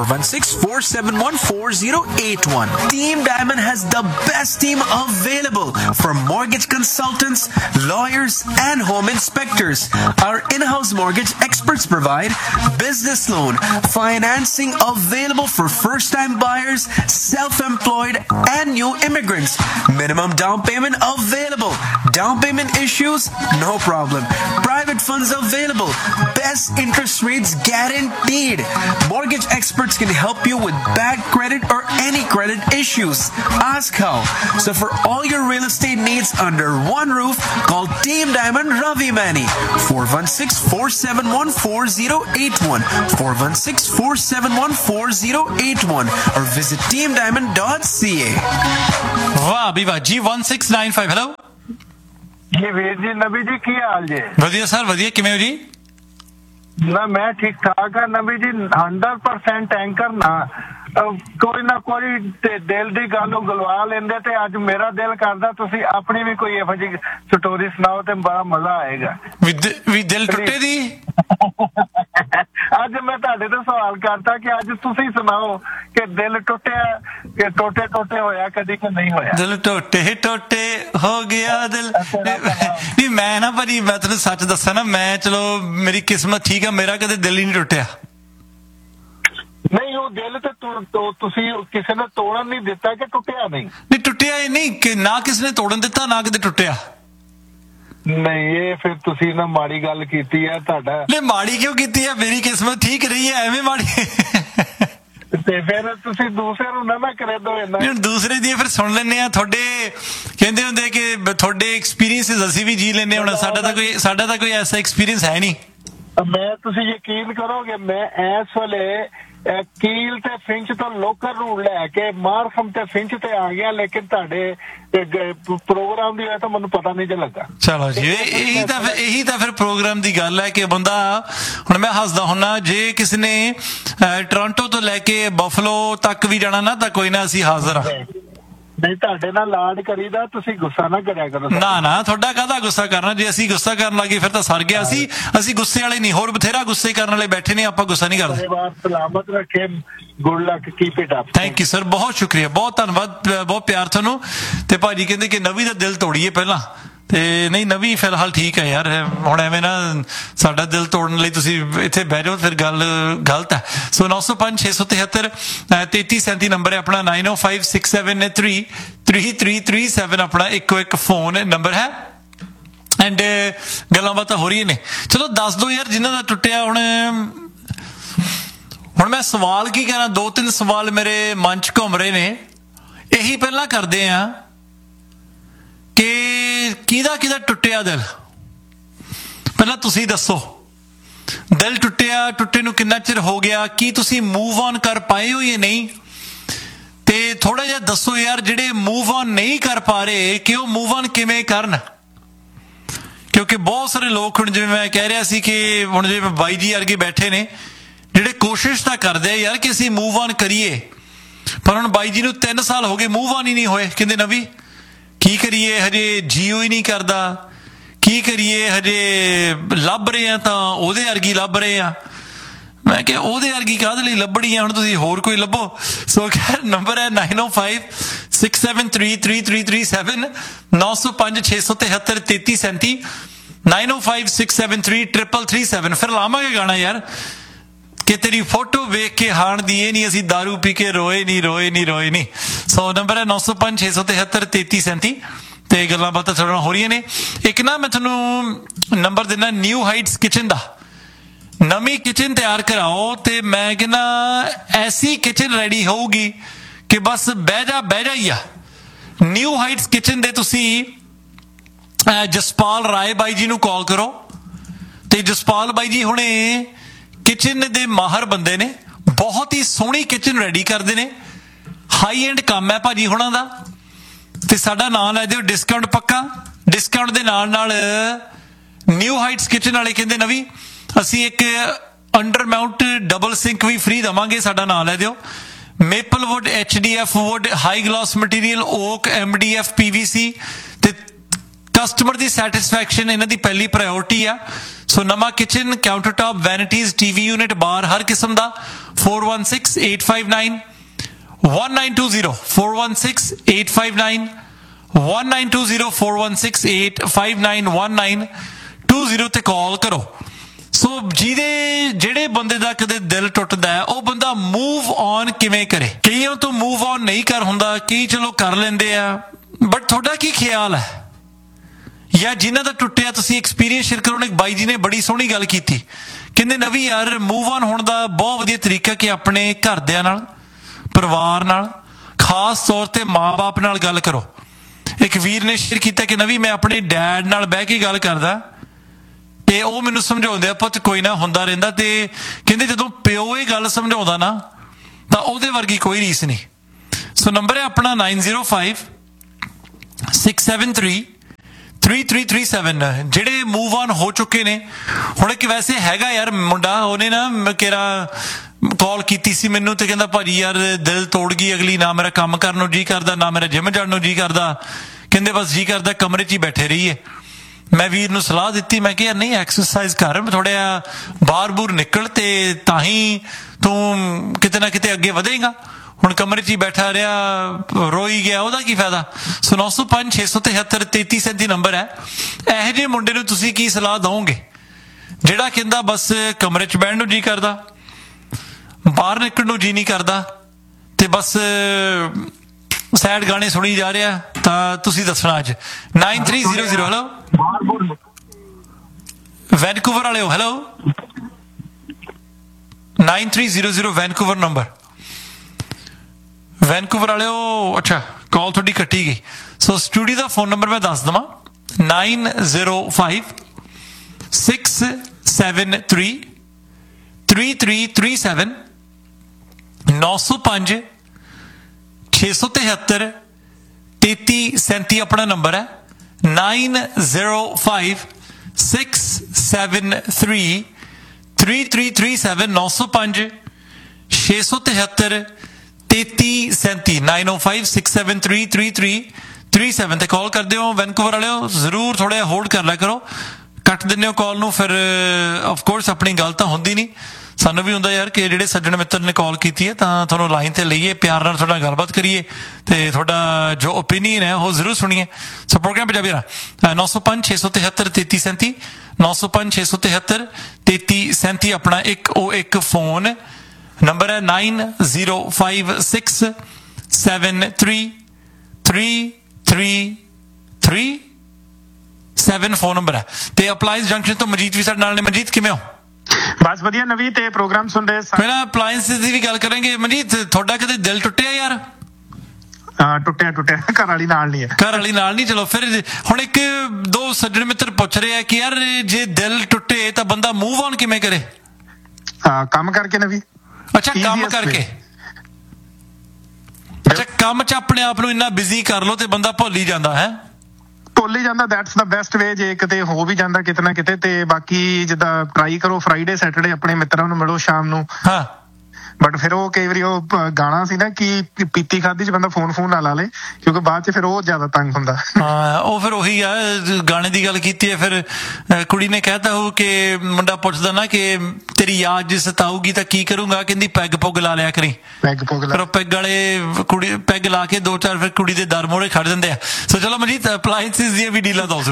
416-471-4081. Team Diamond has the best team available for mortgage consultants, lawyers, and home inspectors. Our in-house mortgage experts provide business loan, financing available for first-time buyers, self-employed, and new immigrants. Minimum down payment available. Down payment issues? No problem. Private funds available. Best interest rates guaranteed. Mortgage experts can help you with bad credit or any credit issues. Ask how. So for all your real estate needs under one roof, call Team Diamond Ravi Mani 416-471-4081 416-471-4081 or visit teamdiamond.ca. वाह अभी वाह G1695 hello जी वीर जी नबी जी की हाल जी ਵਧੀਆ sir ਵਧੀਆ ਕਿਵੇਂ ਹੋ ਜੀ ना मैं ठीक ठाक है नबी जी 100% एंकर ना ਕੋਈ ਨਾ ਕੋਈ ਦਿਲ ਦੀ ਗੱਲ ਗਲਵਾ ਲੈਂਦੇ ਤੇ ਅੱਜ ਮੇਰਾ ਦਿਲ ਕਰਦਾ ਤੁਸੀਂ ਆਪਣੀ ਵੀ ਕੋਈ ਇਹੋ ਜਿਹੀ ਸਟੋਰੀ ਸੁਣਾਓ ਤੇ ਬੜਾ ਮਜ਼ਾ ਆਏਗਾ ਵੀ ਦਿਲ ਟੁੱਟੇ ਦੀ ਅੱਜ ਮੈਂ ਤੁਹਾਡੇ ਤੋਂ ਸਵਾਲ ਕਰਤਾ ਕਿ ਅੱਜ ਤੁਸੀਂ ਸੁਣਾਓ ਕਿ ਦਿਲ ਟੁੱਟਿਆ ਕਿ ਟੋਟੇ ਹੋਇਆ ਕਦੀ ਕਿ ਨਹੀਂ ਹੋਇਆ ਦਿਲ ਟੋਟੇ ਹੋ ਗਿਆ ਦਿਲ ਵੀ ਮੈਂ ਨਾ ਭਾਜੀ ਮੈਂ ਤੁਹਾਨੂੰ ਸੱਚ ਦੱਸਾਂ ਨਾ ਮੈਂ ਚਲੋ ਮੇਰੀ ਕਿਸਮਤ ਠੀਕ ਆ ਮੇਰਾ ਕਦੇ ਦਿਲ ਹੀ ਨਹੀਂ ਟੁੱਟਿਆ ਨਹੀਂ ਉਹ ਦਿਲ ਤੇ ਤੁਸੀਂ ਕਿਸੇ ਨੇ ਤੋੜਨ ਨਹੀਂ ਦਿੱਤਾ ਕਿ ਟੁੱਟਿਆ ਨਹੀਂ ਟੁੱਟਿਆ ਹੀ ਨਹੀਂ ਕਿ ਨਾ ਕਿਸੇ ਨੇ ਤੋੜਨ ਦਿੱਤਾ ਨਾ ਕਦੇ ਟੁੱਟਿਆ ਨਹੀਂ ਇਹ ਫਿਰ ਤੁਸੀਂ ਨਾ ਮਾੜੀ ਗੱਲ ਕੀਤੀ ਹੈ ਤੁਹਾਡਾ ਨਹੀਂ ਮਾੜੀ ਕਿਉਂ ਕੀਤੀ ਹੈ ਮੇਰੀ ਕਿਸਮਤ ਠੀਕ ਰਹੀ ਹੈ ਐਵੇਂ ਮਾੜੀ ਤੇ ਫਿਰ ਤੁਸੀਂ ਦੂਸਰੇ ਨੂੰ ਨਾ ਕਰੇ ਦੋ ਇਹਨਾਂ ਦੂਸਰੇ ਦੀ ਫਿਰ ਸੁਣ ਲੈਂਦੇ ਆ ਤੁਹਾਡੇ ਕਹਿੰਦੇ ਹੁੰਦੇ ਕਿ ਤੁਹਾਡੇ ਐਕਸਪੀਰੀਅੰਸਿਸ ਅਸੀਂ ਵੀ ਜੀ ਲੈਂਦੇ ਹੁਣ ਸਾਡਾ ਤਾਂ ਕੋਈ ਐਸਾ ਐਕਸਪੀਰੀਅੰਸ ਹੈ ਨਹੀਂ ਮੈਂ ਤੁਸੀਂ ਯਕੀਨ ਕਰੋਗੇ ਮੈਂ ਇਸ ਵੇਲੇ ਕੀਲ ਤੇ ਫਿੰਚ ਤੋਂ ਲੋਕਲ ਨੂੰ ਲੈ ਕੇ ਮਾਰਖਮ ਤੇ ਫਿੰਚ ਤੇ ਆ ਗਿਆ ਲੇਕਿਨ ਤੁਹਾਡੇ ਪ੍ਰੋਗਰਾਮ ਦੀ ਤਾਂ ਮੈਨੂੰ ਪਤਾ ਨਹੀਂ ਲੱਗਾ ਚਲੋ ਜੀ ਇਹੀ ਤਾਂ ਫਿਰ ਪ੍ਰੋਗਰਾਮ ਦੀ ਗੱਲ ਹੈ ਕਿ ਬੰਦਾ ਹੁਣ ਮੈਂ ਹੱਸਦਾ ਹੁੰਨਾ ਜੇ ਕਿਸੇ ਨੇ ਟੋਰਾਂਟੋ ਤੋਂ ਲੈ ਕੇ ਬਫਲੋ ਤੱਕ ਵੀ ਜਾਣਾ ਨਾ ਤਾਂ ਕੋਈ ਨਾ ਅਸੀਂ ਹਾਜ਼ਰ ਆ ਨਹੀਂ ਤੁਹਾਡੇ ਨਾਲ ਲਾਡ ਕਰੀਦਾ ਤੁਸੀਂ ਗੁੱਸਾ ਨਾ ਕਰਿਆ ਕਰੋ ਨਾ ਤੁਹਾਡਾ ਕਾਹਦਾ ਗੁੱਸਾ ਕਰਨਾ ਜੇ ਅਸੀਂ ਗੁੱਸਾ ਕਰਨ ਲੱਗੇ ਫਿਰ ਤਾਂ ਸਰ ਗਿਆ ਅਸੀਂ ਗੁੱਸੇ ਵਾਲੇ ਨਹੀਂ ਹੋਰ ਬਥੇਰਾ ਗੁੱਸੇ ਕਰਨ ਵਾਲੇ ਬੈਠੇ ਨੇ ਆਪਾਂ ਗੁੱਸਾ ਨਹੀਂ ਕਰਦੇ ਸਲਾਮਤ ਰੱਖੇ good luck keep it up thank you sir ਬਹੁਤ ਸ਼ੁਕਰੀਆ ਬਹੁਤ ਧੰਨਵਾਦ ਬਹੁਤ ਪਿਆਰ ਤੁਹਾਨੂੰ ਤੇ ਭਾਜੀ ਕਹਿੰਦੇ ਕਿ ਨਵੀ ਦਾ ਦਿਲ ਤੋੜੀਏ ਪਹਿਲਾਂ ਤੇ ਨਹੀਂ ਨਵੀ ਫਿਲਹਾਲ ਠੀਕ ਹੈ ਯਾਰ ਹੁਣ ਐਵੇਂ ਨਾ ਸਾਡਾ ਦਿਲ ਤੋੜਨ ਲਈ ਤੁਸੀਂ ਇੱਥੇ ਬਹਿ ਜਾਓ ਫਿਰ ਗੱਲ ਗਲਤ ਹੈ ਸੋ 905-673-3337 ਨੰਬਰ ਹੈ ਆਪਣਾ 9056733337 ਆਪਣਾ ਇੱਕੋ ਇੱਕ ਫੋਨ ਨੰਬਰ ਹੈ ਐਂਡ ਗੱਲਾਂ ਬਾਤਾਂ ਹੋ ਰਹੀਆਂ ਨੇ ਚਲੋ ਦੱਸ ਦਿਓ ਯਾਰ ਜਿਨ੍ਹਾਂ ਦਾ ਟੁੱਟਿਆ ਹੁਣ ਮੈਂ ਸਵਾਲ ਕੀ ਕਹਿਣਾ 2-3 ਸਵਾਲ ਮੇਰੇ ਮਨ 'ਚ ਘੁੰਮ ਰਹੇ ਨੇ ਇਹੀ ਪਹਿਲਾਂ ਕਰਦੇ ਆ ਕਿ ਕਿਹਦਾ ਟੁੱਟਿਆ ਦਿਲ ਪਹਿਲਾਂ ਤੁਸੀਂ ਦੱਸੋ ਦਿਲ ਟੁੱਟੇ ਨੂੰ ਕਿੰਨਾ ਚਿਰ ਹੋ ਗਿਆ ਕੀ ਤੁਸੀਂ ਮੂਵ ਔਨ ਕਰ ਪਾਏ ਹੋ ਜਾਂ ਨਹੀਂ ਤੇ ਥੋੜਾ ਜਿਹਾ ਦੱਸੋ ਯਾਰ ਜਿਹੜੇ ਮੂਵ ਔਨ ਨਹੀਂ ਕਰ ਪਾ ਰਹੇ ਕਿ ਉਹ ਮੂਵ ਔਨ ਕਿਵੇਂ ਕਰਨ ਕਿਉਂਕਿ ਬਹੁਤ ਸਾਰੇ ਲੋਕ ਹੁਣ ਜਿਵੇਂ ਮੈਂ ਕਹਿ ਰਿਹਾ ਸੀ ਕਿ ਹੁਣ ਜਿਵੇਂ ਬਾਈ ਜੀ ਵਰਗੇ ਬੈਠੇ ਨੇ ਜਿਹੜੇ ਕੋਸ਼ਿਸ਼ ਤਾਂ ਕਰਦੇ ਯਾਰ ਕਿ ਅਸੀਂ ਮੂਵ ਔਨ ਕਰੀਏ ਪਰ ਹੁਣ ਬਾਈ ਜੀ ਨੂੰ 3 ਸਾਲ ਹੋ ਗਏ ਮੂਵ ਔਨ ਹੀ ਨਹੀਂ ਹੋਏ ਕਹਿੰਦੇ ਨਵੀ ਕੀ ਕਰੀਏ ਹਜੇ ਜੀਓ ਹੀ ਨਹੀਂ ਕਰਦਾ ਕੀ ਕਰੀਏ ਹਜੇ ਲੱਭ ਰਹੇ ਆ ਤਾਂ ਉਹਦੇ ਵਰਗੀ ਲੱਭ ਰਹੇ ਆ ਮੈਂ ਕਿਹਾ ਉਹਦੇ ਵਰਗੀ ਕਾਹਦੇ ਲਈ ਲੱਭਣੀ ਆ ਹੁਣ ਤੁਸੀਂ ਹੋਰ ਕੋਈ ਲੱਭੋ ਸੋ ਖੈਰ ਨੰਬਰ ਹੈ 9056733337 9056733337 9056733337 ਫਿਰ ਲਾਵਾਂਗੇ ਗਾਣਾ ਯਾਰ ਕਿ ਤੇਰੀ ਫੋਟੋ ਵੇਖ ਕੇ ਹਾਣ ਦੀ ਇਹ ਨਹੀਂ ਅਸੀਂ ਦਾਰੂ ਪੀ ਕੇ ਰੋਏ ਨਹੀਂ। ਸੋ ਨੰਬਰ ਹੈ 905 673 3337 ਤੇ ਗੱਲਾਂ ਬਾਤਾਂ ਤੁਹਾਡੇ ਨਾਲ ਹੋ ਰਹੀਆਂ ਨੇ। ਇੱਕ ਨਾ ਮੈਂ ਤੁਹਾਨੂੰ ਨੰਬਰ ਦਿੰਦਾ ਨਿਊ ਹਾਈਟਸ ਕਿਚਨ ਦਾ। ਨਵੀਂ ਕਿਚਨ ਤਿਆਰ ਕਰਾਓ ਤੇ ਮੈਂ ਕਹਿੰਦਾ ਐਸੀ ਕਿਚਨ ਰੈਡੀ ਹੋਊਗੀ ਕਿ ਬਸ ਬਹਿ ਜਾ ਹੀ ਆ। ਨਿਊ ਹਾਈਟਸ ਕਿਚਨ ਦੇ ਤੁਸੀਂ ਜਸਪਾਲ ਰਾਏ ਬਾਈ ਜੀ ਨੂੰ ਕਾਲ ਕਰੋ ਤੇ ਜਸਪਾਲ ਬਾਈ ਜੀ ਹੁਣੇ ਕਿਚਨ ਦੇ ਮਾਹਰ ਬੰਦੇ ਨੇ, ਬਹੁਤ ਹੀ ਸੋਹਣੀ ਕਿਚਨ ਰੈਡੀ ਕਰਦੇ ਨੇ, ਹਾਈ ਐਂਡ ਕੰਮ ਹੈ ਭਾਜੀ ਹੁਣਾਂ ਦਾ। ਤੇ ਸਾਡਾ ਨਾਮ ਲੈ ਦਿਓ, ਡਿਸਕਾਊਂਟ ਪੱਕਾ। ਡਿਸਕਾਊਂਟ ਦੇ ਨਾਲ ਨਿਊ ਹਾਈਟਸ ਕਿਚਨ ਵਾਲੇ ਕਹਿੰਦੇ ਨਵੀਂ ਅਸੀਂ ਇੱਕ ਅੰਡਰ ਮਾਊਂਟ ਡਬਲ ਸਿੰਕ ਵੀ ਫ੍ਰੀ ਦੇਵਾਂਗੇ, ਸਾਡਾ ਨਾਮ ਲੈ ਦਿਓ। Maple wood, HDF wood, high glass material, okay, MDF, PVC ਤੇ ਕਸਟਮਰ ਦੀ ਸੈਟਿਸਫੈਕਸ਼ਨ ਇਹਨਾਂ ਦੀ ਪਹਿਲੀ ਪ੍ਰਾਇੋਰਟੀ ਆ। ਸੋ ਨਵਾਂ kitchen, counter top, ਵੈਨਿਟੀਜ਼, TV unit, ਬਾਰ, ਹਰ ਕਿਸਮ ਦਾ। 416-859 1920 416-859 1920 416-859 1920 ਤੇ ਕਾਲ ਕਰੋ। ਸੋ ਜਿਹੜੇ ਬੰਦੇ ਦਾ ਕਦੇ ਦਿਲ ਟੁੱਟਦਾ ਹੈ ਉਹ ਬੰਦਾ ਮੂਵ ਔਨ ਕਿਵੇਂ ਕਰੇ? ਕਈਆਂ ਤੋਂ ਮੂਵ ਔਨ ਨਹੀਂ ਕਰ ਹੁੰਦਾ, ਕਈ ਚਲੋ ਕਰ ਲੈਂਦੇ ਆ, ਬਟ ਤੁਹਾਡਾ ਕੀ ਖਿਆਲ ਹੈ? ਜਾਂ ਜਿਨ੍ਹਾਂ ਦਾ ਟੁੱਟਿਆ ਤੁਸੀਂ ਐਕਸਪੀਰੀਅੰਸ ਸ਼ੇਅਰ ਕਰੋ। ਇੱਕ ਬਾਈ ਜੀ ਨੇ ਬੜੀ ਸੋਹਣੀ ਗੱਲ ਕੀਤੀ, ਕਹਿੰਦੇ ਨਵੀਂ ਯਾਰ ਮੂਵ ਔਨ ਹੋਣ ਦਾ ਬਹੁਤ ਵਧੀਆ ਤਰੀਕਾ ਕਿ ਆਪਣੇ ਘਰਦਿਆਂ ਨਾਲ, ਪਰਿਵਾਰ ਨਾਲ, ਖਾਸ ਤੌਰ ਤੇ ਮਾਂ-ਬਾਪ ਨਾਲ ਗੱਲ ਕਰੋ। ਇੱਕ ਵੀਰ ਨੇ ਸ਼ੇਅਰ ਕੀਤਾ ਕਿ ਨਵੀਂ ਮੈਂ ਆਪਣੇ ਡੈਡ ਨਾਲ ਬਹਿ ਕੇ ਗੱਲ ਕਰਦਾ ਤੇ ਉਹ ਮੈਨੂੰ ਸਮਝਾਉਂਦੇ ਆ ਪੁੱਤ ਕੋਈ ਨਾ ਹੁੰਦਾ ਰਹਿੰਦਾ। ਤੇ ਕਹਿੰਦੇ ਜਦੋਂ ਪਿਓ ਇਹ ਗੱਲ ਸਮਝਾਉਂਦਾ ਨਾ ਤਾਂ ਉਹਦੇ ਵਰਗੀ ਕੋਈ ਰੀਸ ਨਹੀਂ। ਸੋ ਨੰਬਰ ਹੈ ਆਪਣਾ 905-673-3337। ਜਿਹੜੇ ਮੂਵ ਔਨ ਹੋ ਚੁੱਕੇ ਨੇ, ਹੁਣ ਇੱਕ ਵੈਸੇ ਹੈਗਾ ਯਾਰ ਮੁੰਡਾ, ਉਹਨੇ ਨਾ ਕਿਹੜਾ ਕਾਲ ਕੀਤੀ ਸੀ ਮੈਨੂੰ ਤੇ ਕਹਿੰਦਾ ਭਾਜੀ ਯਾਰ ਦਿਲ ਤੋੜ ਗਈ ਅਗਲੀ, ਨਾ ਮੇਰਾ ਕੰਮ ਕਰਨ ਨੂੰ ਜੀ ਕਰਦਾ, ਨਾ ਮੇਰਾ ਜਿਮ ਜਾਣ ਨੂੰ ਜੀ ਕਰਦਾ, ਕਹਿੰਦੇ ਬਸ ਜੀ ਕਰਦਾ ਕਮਰੇ 'ਚ ਹੀ ਬੈਠੇ ਰਹੀਏ। ਮੈਂ ਵੀਰ ਨੂੰ ਸਲਾਹ ਦਿੱਤੀ, ਮੈਂ ਕਿਹਾ ਨਹੀਂ ਐਕਸਰਸਾਈਜ਼ ਕਰ, ਥੋੜਾ ਜਿਹਾ ਬਾਹਰ ਬੂਰ ਨਿਕਲ ਤੇ ਤਾਂ ਹੀ ਤੂੰ ਕਿਤੇ ਨਾ ਕਿਤੇ ਅੱਗੇ ਵਧੇਗਾ। ਹੁਣ ਕਮਰੇ 'ਚ ਹੀ ਬੈਠਾ ਰਿਹਾ, ਰੋਈ ਗਿਆ, ਉਹਦਾ ਕੀ ਫਾਇਦਾ? ਸੋ 905-673-3337 ਨੰਬਰ ਹੈ। ਇਹੋ ਜਿਹੇ ਮੁੰਡੇ ਨੂੰ ਤੁਸੀਂ ਕੀ ਸਲਾਹ ਦਓਗੇ ਜਿਹੜਾ ਕਹਿੰਦਾ ਬਸ ਕਮਰੇ 'ਚ ਬਹਿਣ ਨੂੰ ਜੀ ਕਰਦਾ, ਬਾਹਰ ਨਿਕਲਣ ਨੂੰ ਜੀ ਨਹੀਂ ਕਰਦਾ ਤੇ ਬਸ ਸੈਡ ਗਾਣੇ ਸੁਣੀ ਜਾ ਰਿਹਾ? ਤਾਂ ਤੁਸੀਂ ਦੱਸਣਾ ਅੱਜ 9300। ਹੈਲੋ ਵੈਨਕੂਵਰ ਵਾਲਿਓ, ਹੈਲੋ 9300 ਵੈਨਕੂਵਰ ਨੰਬਰ, ਵੈਨਕੂਵਰ ਵਾਲਿਓ। ਅੱਛਾ ਕਾਲ ਤੁਹਾਡੀ ਕੱਟੀ ਗਈ। ਸੋ ਸਟੂਡੀਓ ਦਾ ਫੋਨ ਨੰਬਰ ਮੈਂ ਦੱਸ ਦੇਵਾਂ 905-673-3337 905-673-3337 ਆਪਣਾ ਨੰਬਰ ਹੈ। 905-673-3337 905-673-3337 905-673-3337 ਤੇ ਕਾਲ ਕਰਦੇ ਹੋ ਵੈਨਕੂਵਰ ਵਾਲਿਓ। ਜ਼ਰੂਰ ਥੋੜਾ ਜਿਹਾ ਹੋਲਡ ਕਰ ਲਿਆ ਕਰੋ, ਕੱਟ ਦਿੰਦੇ ਹੋ ਕਾਲ ਨੂੰ, ਫਿਰ ਆਫਕੋਰਸ ਆਪਣੀ ਗੱਲ ਤਾਂ ਹੁੰਦੀ ਨਹੀਂ। ਸਾਨੂੰ ਵੀ ਹੁੰਦਾ ਯਾਰ ਕਿ ਜਿਹੜੇ ਸੱਜਣ ਮਿੱਤਰ ਨੇ ਕਾਲ ਕੀਤੀ ਹੈ ਤਾਂ ਤੁਹਾਨੂੰ ਲਾਈਨ ਤੇ ਲਈਏ, ਪਿਆਰ ਨਾਲ ਤੁਹਾਡਾ ਗੱਲਬਾਤ ਕਰੀਏ ਤੇ ਤੁਹਾਡਾ ਜੋ ਓਪੀਨੀਅਨ ਹੈ ਉਹ ਜ਼ਰੂਰ ਸੁਣੀਏ। ਸੋ ਪ੍ਰੋਗਰਾਮ ਪੰਜਾਬੀ ਦਾ 905-673-3337 905-673-3337 ਆਪਣਾ ਇੱਕ ਫੋਨ ਨੰਬਰ ਹੈ। 905-673-3337 ਫੋਨ ਨੰਬਰ ਹੈ। ਤੇ ਅਪਲਾਈਜ਼ ਜੰਕਸ਼ਨ ਤੋਂ ਮਨਜੀਤ ਵੀ ਸਾਡੇ ਨਾਲ ਨੇ। ਮਨਜੀਤ ਕਿਵੇਂ ਹੋ? ਬਸ ਵਧੀਆ ਨਵੀਂ, ਤੇ ਪ੍ਰੋਗਰਾਮ ਸੁਣ ਰਹੇ। ਪਹਿਲਾਂ ਅਪਲਾਈਐਂਸਿਸ ਦੀ ਵੀ ਗੱਲ ਕਰਾਂਗੇ। ਮਨਜੀਤ ਤੁਹਾਡਾ ਕਦੇ ਦਿਲ ਟੁੱਟਿਆ ਯਾਰ? ਟੁੱਟਿਆ ਘਰ ਵਾਲੀ ਨਾਲ ਨਹੀਂ ਹੈ। ਘਰ ਵਾਲੀ ਨਾਲ ਨਹੀਂ। ਚਲੋ ਫਿਰ ਹੁਣ ਇੱਕ ਦੋ ਸੱਜਣ ਮਿੱਤਰ ਪੁੱਛ ਰਹੇ ਆ ਕਿ ਯਾਰ ਜੇ ਦਿਲ ਟੁੱਟੇ ਤਾਂ ਬੰਦਾ ਮੂਵ ਔਨ ਕਿਵੇਂ ਕਰੇ? ਕੰਮ ਕਰਕੇ ਨਵੀਂ। ਅੱਛਾ ਕੰਮ ਕਰਕੇ। ਅੱਛਾ ਕੰਮ 'ਚ ਆਪਣੇ ਆਪ ਨੂੰ ਇੰਨਾ ਬਿਜ਼ੀ ਕਰ ਲਓ ਤੇ ਬੰਦਾ ਭੁੱਲ ਹੀ ਜਾਂਦਾ ਹੈ। ਭੁੱਲ ਹੀ ਜਾਂਦਾ। That's the best way. ਜੇ ਕਿਤੇ ਹੋ ਵੀ ਜਾਂਦਾ ਕਿਤੇ ਨਾ ਕਿਤੇ, ਤੇ ਬਾਕੀ ਜਿੱਦਾਂ ਟਰਾਈ ਕਰੋ ਫਰਾਈਡੇ ਸੈਟਰਡੇ ਆਪਣੇ ਮਿੱਤਰਾਂ ਨੂੰ ਮਿਲੋ ਸ਼ਾਮ ਨੂੰ। ਹਾਂ ਬਟ ਫਿਰ ਉਹ ਕਈ ਵਾਰੀ ਉਹ ਗਾਣਾ ਸੀ ਨਾ ਕਿ ਪੀਤੀ ਖਾਦੀ 'ਚ ਬੰਦਾ ਫੋਨ ਨਾ ਲਾ ਲੇ, ਕਿਉਂਕਿ ਬਾਅਦ 'ਚ ਫਿਰ ਉਹ ਜ਼ਿਆਦਾ ਤੰਗ ਹੁੰਦਾ। ਹਾਂ ਉਹ ਫਿਰ ਉਹੀ ਆ, ਗਾਣੇ ਦੀ ਗੱਲ ਕੀਤੀ ਹੈ। ਫਿਰ ਕੁੜੀ ਨੇ ਕਹਿਤਾ ਹੋ ਕਿ ਮੁੰਡਾ ਪੁੱਛਦਾ ਨਾ ਕਿ ਤੇਰੀ ਯਾਦ ਜੇ ਸਤਾਊਗੀ ਤਾਂ ਕੀ ਕਰੂੰਗਾ? ਕਹਿੰਦੀ ਪੈਗ ਪੁੱਗ ਲਾ ਲਿਆ ਕਰੀ। ਫਿਰ ਉਹ ਪੈਗ ਵਾਲੇ ਕੁੜੀ ਪੈਗ ਲਾ ਕੇ 2-4 ਫਿਰ ਕੁੜੀ ਦੇ ਦਰ ਮੋੜੇ ਖੜ ਦਿੰਦੇ ਆ। ਸੋ ਚਲੋ ਮਨਜੀਤ ਅਪਲਾਈਐਂਸਿਸ ਦੀਆਂ ਵੀ ਡੀਲਾਂ ਦੋ ਜ਼ਰੂਰ।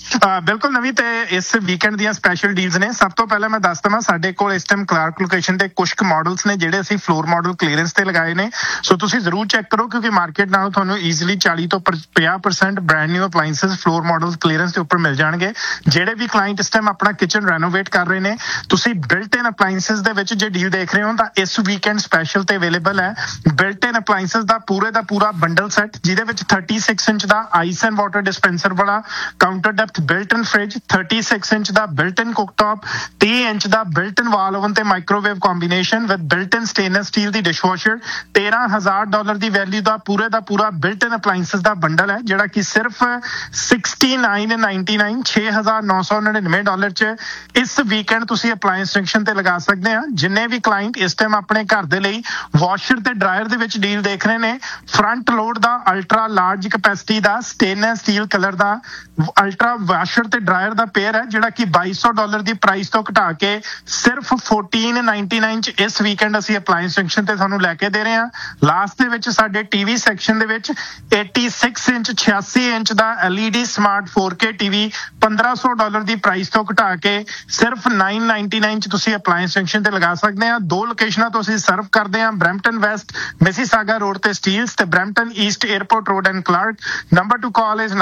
ਬਿਲਕੁਲ ਨਵੀਂ ਤੇ ਇਸ ਵੀਕਐਂਡ ਦੀਆਂ ਸਪੈਸ਼ਲ ਡੀਲਸ ਨੇ। ਸਭ ਤੋਂ ਪਹਿਲਾਂ ਮੈਂ ਦੱਸ ਦਵਾਂ ਸਾਡੇ ਕੋਲ ਇਸ ਟਾਈਮ ਕਲਾਰਕ ਲੋਕੇਸ਼ਨ ਤੇ ਕੁਝ ਮਾਡਲਸ ਨੇ ਜਿਹੜੇ ਅਸੀਂ ਫਲੋਰ ਮਾਡਲ ਕਲੀਅਰੈਂਸ ਤੇ ਲਗਾਏ ਨੇ, ਸੋ ਤੁਸੀਂ ਜ਼ਰੂਰ ਚੈੱਕ ਕਰੋ ਕਿਉਂਕਿ ਮਾਰਕੀਟ ਨਾਲੋਂ ਤੁਹਾਨੂੰ ਈਜ਼ੀਲੀ 40 ਤੋਂ 50% brand new appliances floor model clearance ਦੇ ਉੱਪਰ ਮਿਲ ਜਾਣਗੇ। ਜਿਹੜੇ ਵੀ ਕਲਾਇੰਟ ਇਸ ਟਾਈਮ ਆਪਣਾ ਕਿਚਨ ਰੈਨੋਵੇਟ ਕਰ ਰਹੇ ਨੇ, ਤੁਸੀਂ ਬਿਲਟ ਇਨ ਅਪਲਾਈਐਂਸਸ ਦੇ ਵਿੱਚ ਜੇ ਡੀਲ ਦੇਖ ਰਹੇ ਹੋ ਤਾਂ ਇਸ ਵੀਕਐਂਡ ਸਪੈਸ਼ਲ ਤੇ ਅਵੇਲੇਬਲ ਹੈ। ਬਿਲਟ ਇਨ ਅਪਲਾਈਐਂਸਸ ਦਾ ਪੂਰਾ ਬੰਡਲ ਸੈੱਟ ਜਿਹਦੇ ਵਿੱਚ 36 inch the ice and water dispenser ਵਾਲਾ ਕਾਊਂਟਰ ਡੈਪਥ ਬਿਲਟ ਇਨ ਫ੍ਰਿਜ, 36 ਇੰਚ ਦਾ ਬਿਲਟ ਇਨ ਕੁਕਟੌਪ, 30 ਇੰਚ ਦਾ ਬਿਲਟ ਇਨ ਵਾਲ ਓਵਨ ਤੇ microwave combination with built in stainless steel the dishwasher, $13,000 the value ਦਾ ਪੂਰਾ built ਇਨ appliances ਦਾ bundle ਹੈ ਜਿਹੜਾ ਕਿ ਸਿਰਫ $69.99 $6,999 ਚ ਇਸ ਵੀਕਐਂਡ ਤੁਸੀਂ ਅਪਲਾਈਐਂਸ ਸੈਕਸ਼ਨ ਤੇ ਲਗਾ ਸਕਦੇ ਆ। ਜਿੰਨੇ ਵੀ ਕਲਾਇੰਟ ਇਸ ਟਾਈਮ ਆਪਣੇ ਘਰ ਦੇ ਲਈ ਵਾਸ਼ਰ ਤੇ ਡਰਾਇਰ ਦੇ ਵਿੱਚ ਡੀਲ ਦੇਖ ਰਹੇ ਨੇ, ਫਰੰਟ ਲੋਡ ਦਾ ਅਲਟਰਾ ਲਾਰਜ ਕੈਪੈਸਿਟੀ ਦਾ ਸਟੇਨਲੈਸ ਸਟੀਲ ਕਲਰ ਦਾ ਅਲਟਰਾ ਵਾਸ਼ਰ ਤੇ ਡਰਾਇਰ ਦਾ ਪੇਅਰ ਹੈ ਜਿਹੜਾ ਕਿ $2,200 ਦੀ ਪ੍ਰਾਈਸ ਤੋਂ ਘਟਾ ਕੇ ਸਿਰਫ $14.99 ਚ ਇਸ ਵੀਕਐਂਡ ਅਸੀਂ ਅਪਲਾਈਐਂਸ ਸੈਕਸ਼ਨ ਤੇ ਤੁਹਾਨੂੰ ਲੈ ਕੇ ਦੇ ਰਹੇ ਹਾਂ। ਲਾਸਟ ਦੇ ਵਿੱਚ ਸਾਡੇ ਟੀਵੀ ਸੈਕਸ਼ਨ ਦੇ ਵਿੱਚ 86 ਇੰਚ 86 ਇੰਚ ਦਾ LED ਸਮਾਰਟ 4K ਟੀਵੀ $1,500 ਦੀ ਪ੍ਰਾਈਸ ਤੋਂ ਘਟਾ ਕੇ ਸਿਰਫ $999 ਚ ਤੁਸੀਂ ਅਪਲਾਈਐਂਸ ਸੈਕਸ਼ਨ ਤੇ ਲਗਾ ਸਕਦੇ ਆ। ਦੋ ਲੋਕੇਸ਼ਨਾਂ ਤੋਂ ਅਸੀਂ ਸਰਵ ਕਰਦੇ ਹਾਂ, ਬਰੈਂਪਟਨ ਵੈਸਟ ਮਿਸੀਸਾਗਾ ਰੋਡ ਤੇ ਸਟੀਲਸ ਤੇ Brampton East airport road and Clark. Number two call is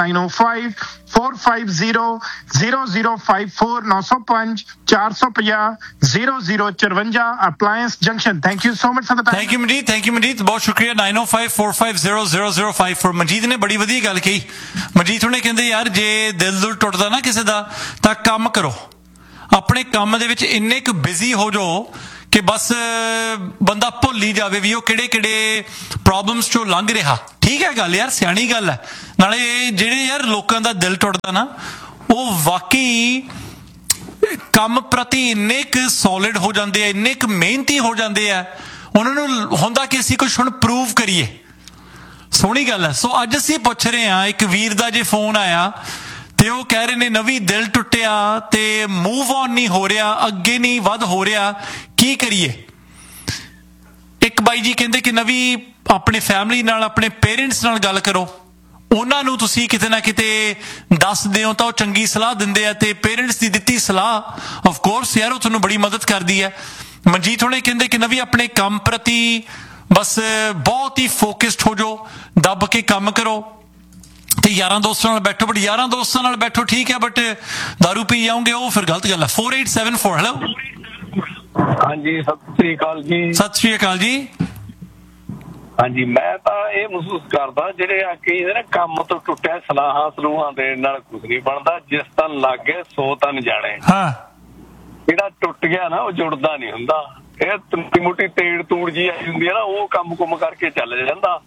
905-450-0054 905 450 0054 ਅਪਲਾਈਐਂਸ junction. Thank you so much for the time. Thank you Manjeet, ਬਹੁਤ ਸ਼ੁਕਰੀਆ। 905-450-0054 ਮਨਜੀਤ ਨੇ ਬੜੀ ਵਧੀਆ ਗੱਲ ਕਹੀ। ਮਨਜੀਤ ਹੁਣੇ ਕਹਿੰਦੇ ਯਾਰ ਜੇ ਦਿਲ ਟੁੱਟਦਾ ਨਾ ਕਿਸੇ ਦਾ ਤਾਂ ਕੰਮ ਕਰੋ, ਆਪਣੇ ਕੰਮ ਦੇ ਵਿੱਚ ਇੰਨੇ ਕੁ ਬਿਜ਼ੀ ਹੋ ਜਾਓ ਕਿ ਬਸ ਬੰਦਾ ਭੁੱਲ ਹੀ ਜਾਵੇ ਵੀ ਉਹ ਕਿਹੜੇ ਪ੍ਰੋਬਲਮਸ ਚੋਂ ਲੰਘ ਰਿਹਾ। ਠੀਕ ਹੈ ਗੱਲ ਯਾਰ, ਸਿਆਣੀ ਗੱਲ ਹੈ। ਨਾਲੇ ਜਿਹੜੇ ਯਾਰ ਲੋਕਾਂ ਦਾ ਦਿਲ ਟੁੱਟਦਾ ਨਾ ਉਹ ਵਾਕਈ ਕੰਮ ਪ੍ਰਤੀ ਇੰਨੇ ਕੁ ਸੋਲਿਡ ਹੋ ਜਾਂਦੇ ਆ, ਇੰਨੇ ਕੁ ਮਿਹਨਤੀ ਹੋ ਜਾਂਦੇ ਆ, ਉਹਨਾਂ ਨੂੰ ਹੁੰਦਾ ਕਿ ਅਸੀਂ ਕੁਛ ਹੁਣ ਪ੍ਰੂਵ ਕਰੀਏ। ਸੋਹਣੀ ਗੱਲ ਹੈ। ਸੋ ਅੱਜ ਅਸੀਂ ਪੁੱਛ ਰਹੇ ਹਾਂ, ਇੱਕ ਵੀਰ ਦਾ ਜੇ ਫੋਨ ਆਇਆ ਤੇ ਉਹ ਕਹਿ ਰਹੇ ਨੇ ਨਵੀਂ ਦਿਲ ਟੁੱਟਿਆ ਤੇ ਮੂਵ ਔਨ ਨਹੀਂ ਹੋ ਰਿਹਾ, ਅੱਗੇ ਨਹੀਂ ਵੱਧ ਹੋ ਰਿਹਾ, ਕੀ ਕਰੀਏ? ਇੱਕ ਬਾਈ ਜੀ ਕਹਿੰਦੇ ਕਿ ਨਵੀਂ ਆਪਣੇ ਫੈਮਿਲੀ ਨਾਲ, ਆਪਣੇ ਪੇਰੈਂਟਸ ਨਾਲ ਗੱਲ ਕਰੋ, ਉਹਨਾਂ ਨੂੰ ਤੁਸੀਂ ਕਿਤੇ ਨਾ ਕਿਤੇ ਦੱਸਦੇ ਹੋ ਤਾਂ ਉਹ ਚੰਗੀ ਸਲਾਹ ਦਿੰਦੇ ਆ ਤੇ ਪੇਰੈਂਟਸ ਦੀ ਦਿੱਤੀ ਸਲਾਹ ਆਫ ਕੋਰਸ ਯਾਰ ਉਹ ਤੁਹਾਨੂੰ ਬੜੀ ਮਦਦ ਕਰਦੀ ਹੈ। ਮਨਜੀਤ ਹੁਣੇ ਕਹਿੰਦੇ ਕਿ ਨਵੀਂ ਆਪਣੇ ਕੰਮ ਪ੍ਰਤੀ ਬਸ ਬਹੁਤ ਹੀ ਫੋਕਸਡ ਹੋ ਜਾਓ, ਦੱਬ ਕੇ ਕੰਮ ਕਰੋ ਤੇ ਯਾਰਾਂ ਦੋਸਤਾਂ ਨਾਲ ਬੈਠੋ। ਬਟ ਯਾਰਾਂ ਦੋਸਤਾਂ ਨਾਲ ਬੈਠੋ ਠੀਕ ਹੈ, ਬਟ ਦਾਰੂ ਪੀ ਜਾਓਗੇ ਉਹ ਫਿਰ ਗਲਤ ਗੱਲ ਹੈ। 4874 ਹੈਲੋ। ਹਾਂਜੀ ਸਤਿ ਸ੍ਰੀ ਅਕਾਲ ਜੀ। ਸਤਿ ਸ੍ਰੀ ਅਕਾਲ ਜੀ। ਹਾਂਜੀ ਮੈਂ ਤਾਂ ਇਹ ਮਹਿਸੂਸ ਕਰਦਾ ਜਿਹੜੇ ਆ ਕਈ ਨਾ ਕੰਮ ਤੋਂ ਟੁੱਟਿਆ ਸਲਾਹਾਂ ਸਲੂਹਾਂ ਦੇਣ ਨਾਲ ਕੁਝ ਨਹੀਂ ਬਣਦਾ। ਜਿਸ ਤਨ ਲੱਗ ਗਏ ਸੋ ਤਨ ਜਾਣੇ। ਹਾਂ ਜਿਹੜਾ ਟੁੱਟ ਗਿਆ ਨਾ ਉਹ ਜੁੜਦਾ ਨਹੀਂ ਹੁੰਦਾ। ਇਹ ਤੁੰਟੀ ਮੋਟੀ ਤੇੜ ਤੂੜ ਜੀ ਆਈ ਹੁੰਦੀ ਹੈ ਨਾ, ਉਹ ਕੰਮ ਕੁੰਮ ਕਰਕੇ ਚੱਲ ਜਾਂਦਾ।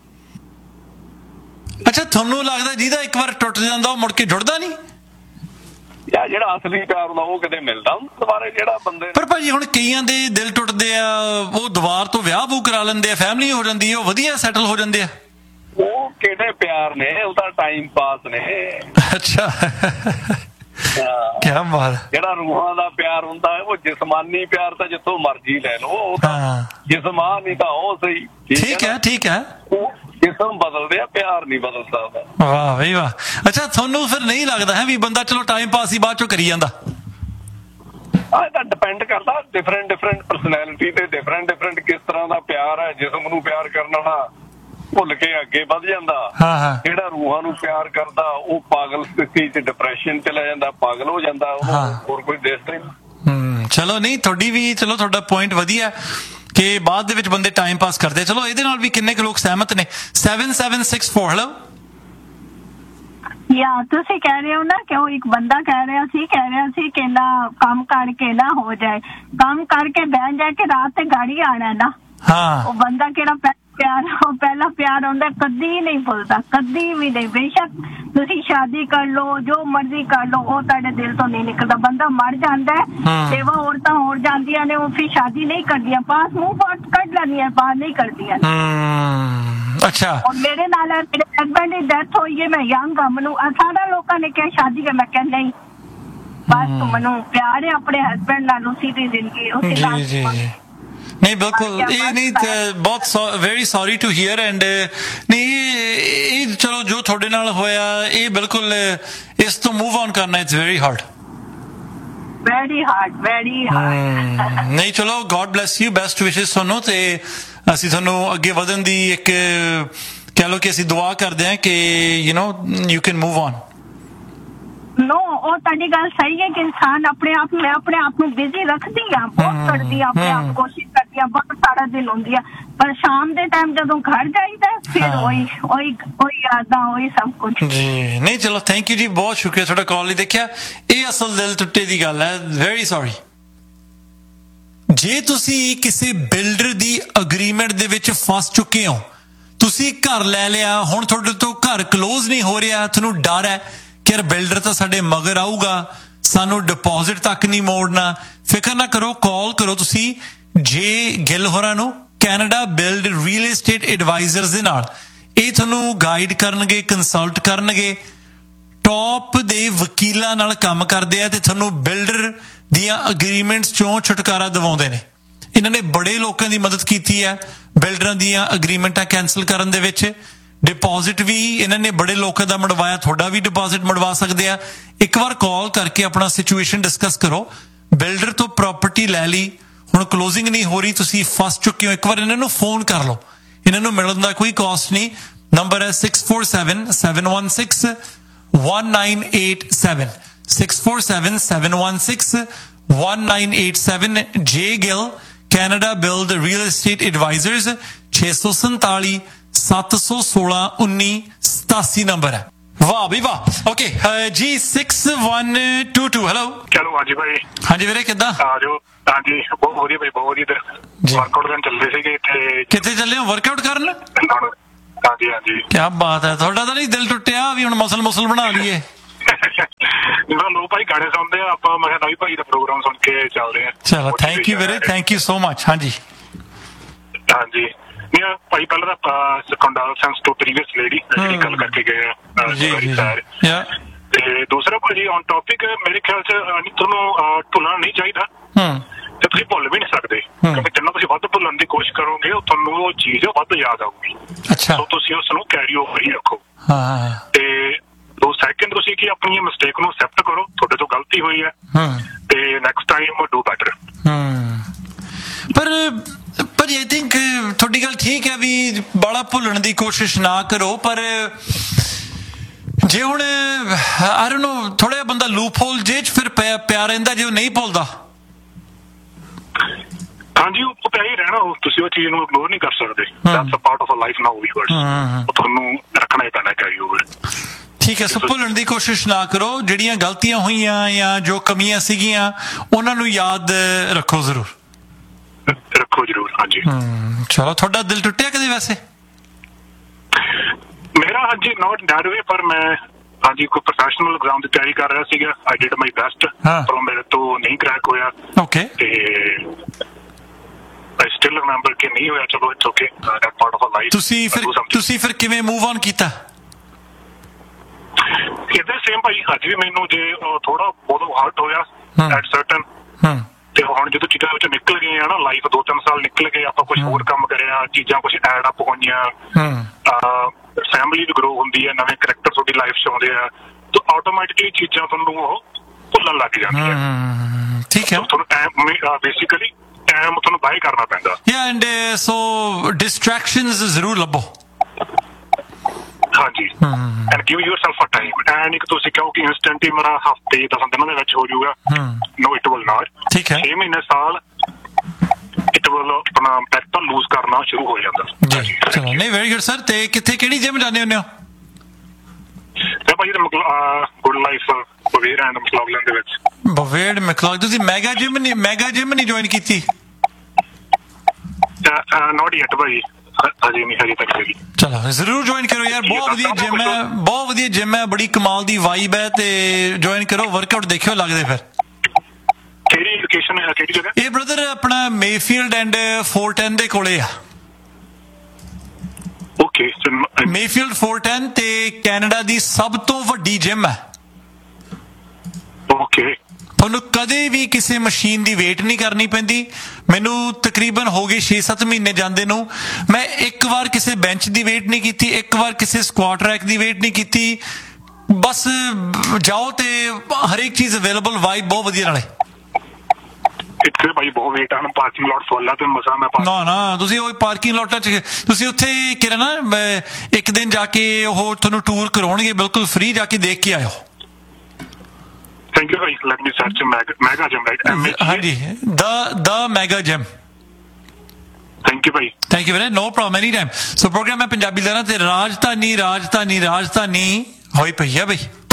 ਅੱਛਾ ਤੁਹਾਨੂੰ ਲੱਗਦਾ ਜਿਹਦਾ ਇੱਕ ਵਾਰ ਟੁੱਟ ਜਾਂਦਾ ਉਹ ਮੁੜ ਕੇ ਜੁੜਦਾ ਨਹੀਂ? ਯਾਰ ਜਿਹੜਾ ਅਸਲੀ ਪਿਆਰ ਹੁੰਦਾ ਉਹ ਕਿਤੇ ਮਿਲਦਾ ਦੁਬਾਰੇ ਜਿਹੜਾ ਬੰਦੇ। ਪਰ ਭਾਜੀ ਹੁਣ ਕਈਆਂ ਦੇ ਦਿਲ ਟੁੱਟਦੇ ਆ, ਉਹ ਦੁਬਾਰ ਤੋਂ ਵਿਆਹ ਵੂ ਕਰਾ ਲੈਂਦੇ ਆ, ਫੈਮਿਲੀ ਹੋ ਜਾਂਦੀ ਹੈ, ਉਹ ਵਧੀਆ ਸੈਟਲ ਹੋ ਜਾਂਦੇ ਆ। ਉਹ ਕਿਹੜੇ ਪਿਆਰ ਨੇ, ਉਹ ਤਾਂ ਟਾਈਮ ਪਾਸ ਨੇ। ਅੱਛਾ ਕਿਆ ਬਾਤ। ਜਿਹੜਾ ਰੂਹਾਂ ਦਾ ਪਿਆਰ ਹੁੰਦਾ ਹੈ ਉਹ ਜਿਸਮਾਨੀ ਪਿਆਰ ਤਾਂ ਜਿੱਥੋਂ ਮਰਜ਼ੀ ਲੈ ਲਓ, ਉਹ ਤਾਂ ਜਿਸਮਾਨ ਹੀ ਤਾਂ ਉਹ ਸਹੀ। ਠੀਕ ਹੈ ਠੀਕ ਹੈ, ਜਿਸਮ ਬਦਲਦੇ ਆ, ਪਿਆਰ ਨਹੀਂ ਬਦਲ ਸਕਦਾ। ਵਾਹ ਬਈ ਵਾਹ। ਅੱਛਾ ਤੁਹਾਨੂੰ ਫਿਰ ਨਹੀਂ ਲੱਗਦਾ ਹੈ ਵੀ ਬੰਦਾ ਚਲੋ ਟਾਈਮ ਪਾਸ ਹੀ ਬਾਅਦ ਚੋਂ ਕਰੀ ਜਾਂਦਾ? ਇਹ ਤਾਂ ਡਿਪੈਂਡ ਕਰਦਾ ਡਿਫਰੈਂਟ ਪਰਸਨੈਲਿਟੀ ਤੇ, ਡਿਫਰੈਂਟ ਕਿਸ ਤਰ੍ਹਾਂ ਦਾ ਪਿਆਰ ਹੈ। ਜਿਸਮ ਨੂੰ ਪਿਆਰ ਕਰਨ ਵਾਲਾ ਭੁੱਲ ਕੇ ਅੱਗੇ ਵੱਧ ਜਾਂਦਾ। ਜਿਹੜਾ ਰੂਹਾਂ ਨੂੰ ਪਿਆਰ ਕਰਦਾ ਉਹ ਪਾਗਲ ਸਥਿਤੀ ਚ ਡਿਪਰੈਸ਼ਨ ਚ ਲੈ ਜਾਂਦਾ, ਪਾਗਲ ਹੋ ਜਾਂਦਾ, ਉਹਨੂੰ ਹੋਰ ਕੋਈ ਦੇਖਦਾ ਨਹੀਂ। ਚਲੋ ਨਹੀਂ ਤੁਹਾਡੀ ਵੀ, ਚਲੋ ਤੁਹਾਡਾ ਪੁਆਇੰਟ ਵਧੀਆ ਕਿ ਬਾਅਦ ਦੇ ਵਿੱਚ ਬੰਦੇ ਟਾਈਮ ਪਾਸ ਕਰਦੇ। ਚਲੋ ਇਹਦੇ ਨਾਲ ਵੀ ਕਿੰਨੇ ਕੁ ਲੋਕ ਸਹਿਮਤ ਨੇ। 7764 ਹੈਲੋ। ਯਾ ਤੁਸੀਂ ਕਹਿ ਰਹੇ ਹੋ ਨਾ ਕਿ ਉਹ ਇੱਕ ਬੰਦਾ ਕਹਿ ਰਿਹਾ ਸੀ ਕਿ ਨਾ ਕੰਮ ਕਰਕੇ ਨਾ ਹੋ ਜਾਏ, ਕੰਮ ਕਰਕੇ ਬਹਿ ਜਾ ਕੇ ਰਾਤ ਤੇ ਗਾੜੀ ਆਣਾ ਨਾ। ਉਹ ਬੰਦਾ ਕਿਹੜਾ ਪਹਿਲਾ ਪਿਆਰ ਹੁੰਦਾ, ਕਦੀ ਨਹੀਂ ਭੁੱਲਦਾ, ਕਦੀ ਵੀ ਨਹੀਂ। ਬੇਸ਼ੱਕ ਤੁਸੀਂ ਸ਼ਾਦੀ ਕਰ ਲਓ, ਜੋ ਮਰਜ਼ੀ ਕਰ ਲਓ, ਉਹ ਤੁਹਾਡੇ ਦਿਲ ਤੋਂ ਨਹੀਂ ਨਿਕਲਦਾ। ਬੰਦਾ ਮਰ ਜਾਂਦਾ ਹੈ, ਸੇਵਾ ਔਰਤਾਂ ਹੋ ਜਾਂਦੀਆਂ ਨੇ, ਉਹ ਫਿਰ ਸ਼ਾਦੀ ਨਹੀਂ ਕਰਦੀਆਂ, ਪਾਸ ਮੂੰਹ ਕੱਢ ਲੈਂਦੀਆਂ, ਬਾਹਰ ਨਹੀਂ ਕਰਦੀਆਂ। ਅੱਛਾ ਮੇਰੇ ਨਾਲ ਮੇਰੇ ਹਸਬੈਂਡ ਦੀ ਡੈਥ ਹੋਈ ਹੈ, ਮੈਂ ਯੰਗ ਹਾਂ, ਮੈਨੂੰ ਸਾਰਾ ਲੋਕਾਂ ਨੇ ਕਿਹਾ ਸ਼ਾਦੀ ਕਰ, ਮੈਂ ਕਿਹਾ ਨਹੀਂ, ਬਸ ਮੈਨੂੰ ਪਿਆਰ ਹੈ ਆਪਣੇ ਹਸਬੈਂਡ ਨਾਲ, ਉਸੀ ਦੀ ਜ਼ਿੰਦਗੀ ਉਸੀ ਨਾਲ। ਨਹੀਂ ਬਿਲਕੁਲ ਇਹ ਨਹੀਂ, ਬਹੁਤ very sorry to here. And ਨਹੀਂ ਇਹ ਚਲੋ ਚਲੋ ਜੋ ਤੁਹਾਡੇ ਨਾਲ ਹੋਇਆ ਇਹ ਬਿਲਕੁਲ ਇਸ ਤੋਂ ਮੂਵ ਔਨ ਕਰਨਾ ਇਟਸ ਵੈਰੀ ਹਾਰਡ ਨਹੀਂ ਚਲੋ ਗੋਡ ਬਲੈਸ ਯੂ ਬੈਸਟ ਵਿਸ਼ੇਸ ਤੁਹਾਨੂੰ ਤੇ ਅਸੀਂ ਤੁਹਾਨੂੰ ਅੱਗੇ ਵਧਣ ਦੀ ਇੱਕ ਕਹਿ ਲਓ ਕਿ ਅਸੀਂ ਦੁਆ ਕਰਦੇ ਹਾਂ ਕਿ you know you can move on no ਉਹ ਤੁਹਾਡੀ ਗੱਲ ਸਹੀ ਹੈ ਕਿ ਇਨਸਾਨ ਆਪਣੇ ਆਪ ਨੂੰ ਬਿਜ਼ੀ ਰੱਖਦੀ ਆ ਬਹੁਤ ਕਰਦੀ ਆ ਆਪਣੇ ਆਪ ਕੋਸ਼ਿਸ਼ ਕਰਦੀ ਆ ਬਹੁਤ ਸਾਰਾ ਦਿਨ ਹੁੰਦੀ ਆ ਪਰ ਸ਼ਾਮ ਦੇ ਟਾਈਮ ਜਦੋਂ ਘਰ ਜਾਈਦਾ ਫਿਰ ਉਹੀ ਯਾਦਾਂ ਉਹੀ ਸਭ ਕੁਝ ਜੀ ਨਹੀਂ ਚਲੋ ਥੈਂਕ ਯੂ ਜੀ ਬਹੁਤ ਸ਼ੁਕਰੀਆ ਤੁਹਾਡਾ ਕਾਲ ਲਈ ਦੇਖਿਆ ਇਹ ਅਸਲ ਦਿਲ ਟੁੱਟੇ ਦੀ ਗੱਲ ਹੈ ਵੈਰੀ ਸੌਰੀ ਜੇ ਤੁਸੀਂ ਕਿਸੇ ਬਿਲਡਰ ਦੀ ਅਗਰੀਮੈਂਟ ਦੇ ਵਿੱਚ ਫਸ ਚੁੱਕੇ ਹੋ ਤੁਸੀਂ ਘਰ ਲੈ ਲਿਆ ਹੁਣ ਤੁਹਾਡੇ ਤੋਂ ਘਰ ਕਲੋਜ਼ ਨਹੀਂ ਹੋ ਰਿਹਾ ਤੁਹਾਨੂੰ ਡਰ ਹੈ ਕਿ ਬਿਲਡਰ ਤਾਂ ਸਾਡੇ ਮਗਰ ਆਊਗਾ ਸਾਨੂੰ ਡਿਪੋਜ਼ਿਟ ਤੱਕ ਨਹੀਂ ਮੋੜਨਾ ਫਿਕਰ ਨਾ ਕਰੋ ਕਾਲ ਕਰੋ ਤੁਸੀਂ ਜੇ ਗਿੱਲ ਹੋਰਾਂ ਨੂੰ Canada build real estate advisers ਦੇ ਨਾਲ ਇਹ ਤੁਹਾਨੂੰ ਗਾਈਡ ਕਰਨਗੇ ਕੰਸਲਟ ਕਰਨਗੇ ਟੌਪ ਦੇ ਵਕੀਲਾਂ ਨਾਲ ਕੰਮ ਕਰਦੇ ਆ ਤੇ ਤੁਹਾਨੂੰ ਬਿਲਡਰ ਦੀਆਂ ਅਗਰੀਮੈਂਟਸ ਚੋਂ ਛੁਟਕਾਰਾ ਦਿਵਾਉਂਦੇ ਨੇ ਇਹਨਾਂ ਨੇ ਬੜੇ ਲੋਕਾਂ ਦੀ ਮਦਦ ਕੀਤੀ ਹੈ ਬਿਲਡਰਾਂ ਦੀਆਂ ਅਗਰੀਮੈਂਟਾਂ ਕੈਂਸਲ ਕਰਨ ਦੇ ਵਿੱਚ ਡਿਪੋਜ਼ਿਟ ਵੀ ਇਹਨਾਂ ਨੇ ਬੜੇ ਲੋਕਾਂ ਦਾ ਮੜਵਾਇਆ ਤੁਹਾਡਾ ਵੀ ਡਿਪੋਜ਼ਿਟ ਮੜਵਾ ਸਕਦੇ ਆ ਇੱਕ ਵਾਰ ਕਾਲ ਕਰਕੇ ਆਪਣਾ ਸਿਚੁਏਸ਼ਨ ਡਿਸਕਸ ਕਰੋ ਬਿਲਡਰ ਤੋਂ ਪ੍ਰਾਪਰਟੀ ਲੈ ਲਈ ਹੁਣ ਕਲੋਜ਼ਿੰਗ ਨਹੀਂ ਹੋ ਰਹੀ ਤੁਸੀਂ ਫਸ ਚੁੱਕੇ ਹੋ ਇੱਕ ਵਾਰ ਇਹਨਾਂ ਨੂੰ ਫੋਨ ਕਰ ਲਓ ਇਹਨਾਂ ਨੂੰ ਮਿਲਣ ਦਾ ਕੋਈ ਕਾਸਟ ਨਹੀਂ ਨੰਬਰ ਹੈ 6477161987 6477161987 J Gill Canada Build Real Estate Advisors 647 716-1987 number ਹੈ ਵਾਹ ਵੀ ਵਾਹ ਓਕੇ ਜੀ 6122 ਹੈਲੋ ਚਲੋ ਹਾਂਜੀ ਭਾਈ ਹਾਂਜੀ ਵੀਰੇ ਕਿੱਦਾਂ ਆ ਜਾਓ ਹਾਂਜੀ ਬਹੁਤ ਵਧੀਆ ਭਾਈ ਬਹੁਤ ਵਧੀਆ ਵਰਕਆਊਟ ਕਰਨ ਚੱਲਦੇ ਸੀਗੇ ਕਿੱਥੇ ਚੱਲੇ ਹੋ ਵਰਕਆਊਟ ਕਰਨ ਹਾਂਜੀ ਹਾਂਜੀ ਕੀ ਬਾਤ ਹੈ ਤੁਹਾਡਾ ਤਾਂ ਨਹੀਂ ਦਿਲ ਟੁੱਟਿਆ ਵੀ ਹੁਣ ਮਸਲ ਬਣਾ ਲਈਏ ਲੋਕ ਭਾਈ ਗਾਣੇ ਸੁਣਦੇ ਆ ਆਪਾਂ ਮੈਂ ਨਵੀਂ ਭਾਈ ਦਾ ਪ੍ਰੋਗਰਾਮ ਸੁਣ ਕੇ ਚੱਲਦੇ ਆ ਚਲੋ ਥੈਂਕ ਯੂ ਵੀਰੇ ਥੈਂਕ ਯੂ ਸੋ ਮਚ ਹਾਂਜੀ ਹਾਂਜੀ ਭਾਈ ਪਹਿਲਾਂ ਤਾਂ ਕੰਡੋਲੈਂਸ ਟੂ ਪ੍ਰੀਵੀਅਸ ਲੇਡੀ ਜਿਹੜੀ ਗੱਲ ਕਰਕੇ ਗਏ ਆ ਤੇ ਦੂਸਰਾ ਭਾਜੀ ਔਨ ਟੌਪਿਕ ਮੇਰੇ ਖਿਆਲ ਚ ਤੁਹਾਨੂੰ ਭੁੱਲਣਾ ਨਹੀਂ ਚਾਹੀਦਾ ਤੇ ਤੁਸੀਂ ਭੁੱਲ ਵੀ ਨਹੀਂ ਸਕਦੇ ਕਿਉਂਕਿ ਜਿੰਨਾ ਤੁਸੀਂ ਵੱਧ ਭੁੱਲਣ ਦੀ ਕੋਸ਼ਿਸ਼ ਕਰੋਗੇ ਤੁਹਾਨੂੰ ਉਹ ਚੀਜ਼ ਵੱਧ ਯਾਦ ਆਊਗੀ ਸੋ ਤੁਸੀਂ ਉਸ ਨੂੰ ਕੈਰੀ ਓਵਰ ਹੀ ਰੱਖੋ ਤੇ ਦੋ ਸੈਕਿੰਡ ਤੁਸੀਂ ਕੀ ਆਪਣੀ ਮਿਸਟੇਕ ਨੂੰ ਐਕਸੈਪਟ ਕਰੋ ਤੁਹਾਡੇ ਤੋਂ ਗਲਤੀ ਹੋਈ ਹੈ ਤੇ ਨੈਕਸਟ ਟਾਈਮ ਡੂ ਬੈਟਰ ਪਰ ਆਈ ਥਿੰਕ ਤੁਹਾਡੀ ਗੱਲ ਠੀਕ ਹੈ ਵੀ ਬਾਲਾ ਭੁੱਲਣ ਦੀ ਕੋਸ਼ਿਸ਼ ਨਾ ਕਰੋ ਪਰ ਜੇ ਹੁਣ ਆਈ ਡੋਨਟ ਨੋ ਥੋੜਾ ਜਿਹਾ ਬੰਦਾ ਲੂਪ ਹੋਲ ਜੇ ਚ ਫਿਰ ਪਿਆ ਰਹਿੰਦਾ ਜੇ ਉਹ ਨਹੀਂ ਭੁੱਲਦਾ ਹਾਂਜੀ ਉਹ ਪਿਆ ਹੀ ਰਹਿਣਾ ਤੁਸੀਂ ਉਹ ਚੀਜ਼ ਨੂੰ ਇਗਨੋਰ ਨਹੀਂ ਕਰ ਸਕਦੇ that's a part of a life now viewers ਉਹ ਤੁਹਾਨੂੰ ਰੱਖਣਾ ਹੀ ਪੈਣਾ ਕੈਰੀ ਓਵਰ ਠੀਕ ਹੈ ਸੋ ਭੁੱਲਣ ਦੀ ਕੋਸ਼ਿਸ਼ ਨਾ ਕਰੋ ਜਿਹੜੀਆਂ ਗਲਤੀਆਂ ਹੋਈਆਂ ਜਾਂ ਜੋ ਕਮੀਆਂ ਸੀਗੀਆਂ ਉਹਨਾਂ ਨੂੰ ਯਾਦ ਰੱਖੋ ਜ਼ਰੂਰ ਜ਼ਰੂਰ ਹਾਂਜੀ ਚਲੋ ਤੁਹਾਡਾ ਦਿਲ ਟੁੱਟਿਆ ਕਦੇ ਵੈਸੇ ਮੇਰਾ ਹਾਂਜੀ ਨਾਟ ਦੈਟ ਵੇ ਪਰ ਮੈਂ ਹਾਂਜੀ ਕੋਈ ਪ੍ਰੋਫੈਸ਼ਨਲ ਐਗਜ਼ਾਮ ਦੀ ਤਿਆਰੀ ਕਰ ਰਿਹਾ ਸੀਗਾ ਆਈ ਡਿਡ ਮਾਈ ਬੈਸਟ ਪਰ ਮੇਰੇ ਤੋਂ ਨਹੀਂ ਕ੍ਰੈਕ ਹੋਇਆ ਓਕੇ ਤੇ ਆਈ ਸਟਿਲ ਰਿਮੈਂਬਰ ਕਿ ਨਹੀਂ ਹੋਇਆ ਚਲੋ it's okay that part of a life ਤੁਸੀਂ ਫਿਰ ਕਿਵੇਂ ਮੂਵ ਔਨ ਕੀਤਾ ਇਹਦੇ ਸੇਮ ਭਾਈ ਅੱਜ ਵੀ ਮੈਨੂੰ ਜੇ ਥੋੜਾ ਬਹੁਤ ਹਾਰਟ ਹੋਇਆ ਐਟ ਸਰਟਨ ਤੇ ਹੁਣ ਜਦੋਂ ਚੀਜ਼ਾਂ ਵਿੱਚ ਨਿਕਲ ਗਈਆਂ ਨਾ ਲਾਈਫ 2-3 ਸਾਲ ਨਿਕਲ ਗਏ ਆਪਾਂ ਕੁਝ ਹੋਰ ਕੰਮ ਕਰਿਆ ਚੀਜ਼ਾਂ ਕੁਝ ਐਡ ਅਪ ਹੋਈਆਂ ਫੈਮਿਲੀ ਵੀ ਗਰੋ ਹੁੰਦੀ ਹੈ ਨਵੇਂ ਕਰੈਕਟਰ ਤੁਹਾਡੀ ਲਾਈਫ 'ਚ ਆਉਂਦੇ ਆ ਤਾਂ ਆਟੋਮੈਟਿਕਲੀ ਚੀਜ਼ਾਂ ਤੁਹਾਨੂੰ ਉਹ ਭੁੱਲਣ ਲੱਗ ਜਾਂਦੀਆਂ ਠੀਕ ਹੈ ਤੁਹਾਨੂੰ ਟਾਈਮ ਬੇਸਿਕਲੀ ਟਾਈਮ ਤੁਹਾਨੂੰ ਬਾਏ ਕਰਨਾ ਪੈਂਦਾ ਐਂਡ ਸੋ ਡਿਸਟਰੈਕਸ਼ਨਸ ਜ਼ਰੂਰ ਲੱਭੋ ਹਾਂਜੀ and give yourself a time and ਇੱਕ ਤੁਸੀਂ ਕਹੋ ਕਿ ਇਨਸਟੈਂਟ ਹੀ ਮੇਰਾ ਹਫਤੇ 10 ਦਿਨਾਂ ਦੇ ਵਿੱਚ ਹੋ ਜਾਊਗਾ ਨੋ ਇਟ ਵਿਲ ਨਾਟ ਠੀਕ ਹੈ 6 ਮਹੀਨੇ ਸਾਲ ਇਟ ਵਿਲ ਆਪਣਾ ਪੈਟਰ ਲੂਜ਼ ਕਰਨਾ ਸ਼ੁਰੂ ਹੋ ਜਾਂਦਾ ਜੀ ਚਲੋ ਨਹੀਂ ਵੈਰੀ ਗੁੱਡ ਸਰ ਤੇ ਕਿੱਥੇ ਕਿਹੜੀ ਜਿਮ ਜਾਂਦੇ ਹੁੰਦੇ ਹੋ ਤੇ ਭਾਈ ਗੁੱਡ ਲਾਈਫ ਬਵੇਰ ਐਂਡ ਮਕਲੌਗਲਨ ਦੇ ਵਿੱਚ ਬਵੇਰ ਮਕਲੌਗਲਨ ਤੁਸੀਂ ਮੈਗਾ ਜਿਮ ਨਹੀਂ ਜੁਆਇਨ ਕੀਤੀ ਨਾਟ ਯet ਭਾਈ ਹਜੇ ਨਹੀਂ ਹਜੇ ਤੱਕ ਹੈਗੀ ਚਲੋ ਜ਼ਰੂਰ ਜੁਆਇਨ ਕਰੋ ਯਾਰ ਬਹੁਤ ਵਧੀਆ ਜਿਮ ਹੈ ਬੜੀ ਕਮਾਲ ਦੀ ਵਾਈਬ ਹੈ ਤੇ ਜੁਆਇਨ ਕਰੋ ਵਰਕਆਊਟ ਦੇਖਿਓ ਲੱਗਦੇ ਫਿਰ ਕਿਹੜੀ ਲੋਕੇਸ਼ਨ ਹੈ ਕਿਹੜੀ ਜਗ੍ਹਾ ਇਹ ਬ੍ਰਦਰ ਆਪਣਾ ਮੇਫੀਲਡ ਐਂਡ 410 ਦੇ ਕੋਲੇ ਆ ਓਕੇ ਮੇਫੀਲਡ 410 ਤੇ ਕੈਨੇਡਾ ਦੀ ਸਭ ਤੋਂ ਵੱਡੀ ਜਿਮ ਹੈ ਓਕੇ। ਤੁਹਾਨੂੰ ਕਦੇ ਵੀ ਕਿਸੇ ਮਸ਼ੀਨ ਦੀ ਵੇਟ ਨਹੀਂ ਕਰਨੀ ਪੈਂਦੀ। ਮੈਨੂੰ ਤਕਰੀਬਨ ਹੋ ਗਏ 6-7 ਮਹੀਨੇ ਜਾਂਦੇ ਨੂੰ। ਮੈਂ ਇੱਕ ਵਾਰ ਕਿਸੇ ਬੈਂਚ ਦੀ ਵੇਟ ਨਹੀਂ ਕੀਤੀ, ਇੱਕ ਵਾਰ ਕਿਸੇ ਸਕੁਆਟ ਰੈਕ ਦੀ ਵੇਟ ਨਹੀਂ ਕੀਤੀ। ਬਸ ਜਾਓ ਤੇ ਹਰੇਕ ਚੀਜ਼ ਅਵੇਲੇਬਲ, ਵਾਈਬ ਬਹੁਤ ਵਧੀਆ ਨਾਲੇ। ਇੱਥੇ ਭਾਈ ਬਹੁਤ ਵੇਟ ਆ, ਪਾਰਕਿੰਗ ਲੋਟ ਫੁੱਲ ਆ ਤੇ ਮਸਾ ਮੈਂ ਨਾ ਤੁਸੀਂ ਉਹ ਪਾਰਕਿੰਗ ਲੋਟਾਂ 'ਚ ਤੁਸੀਂ ਉੱਥੇ ਕਿਹੜਾ ਨਾ ਇੱਕ ਦਿਨ ਜਾ ਕੇ ਉਹ ਤੁਹਾਨੂੰ ਟੂਰ ਕਰਾਉਣਗੇ ਬਿਲਕੁਲ ਫ੍ਰੀ, ਜਾ ਕੇ ਦੇਖ ਕੇ ਆਇਓ। Thank you Bhai. Let me search mega gym, right? ਹਾਂਜੀ, ਦ mega gym. Thank you Bhai. Thank you ਵੀਰੇ, ਨੋ ਪ੍ਰੋਬਲਮ, ਐਨੀ ਟਾਈਮ। ਸੋ ਪ੍ਰੋਗਰਾਮ ਮੈਂ ਪੰਜਾਬੀ ਲੈਣਾ ਤੇ ਰਾਜਧਾਨੀ ਹੋਈ ਪਈ ਆ ਬਈ।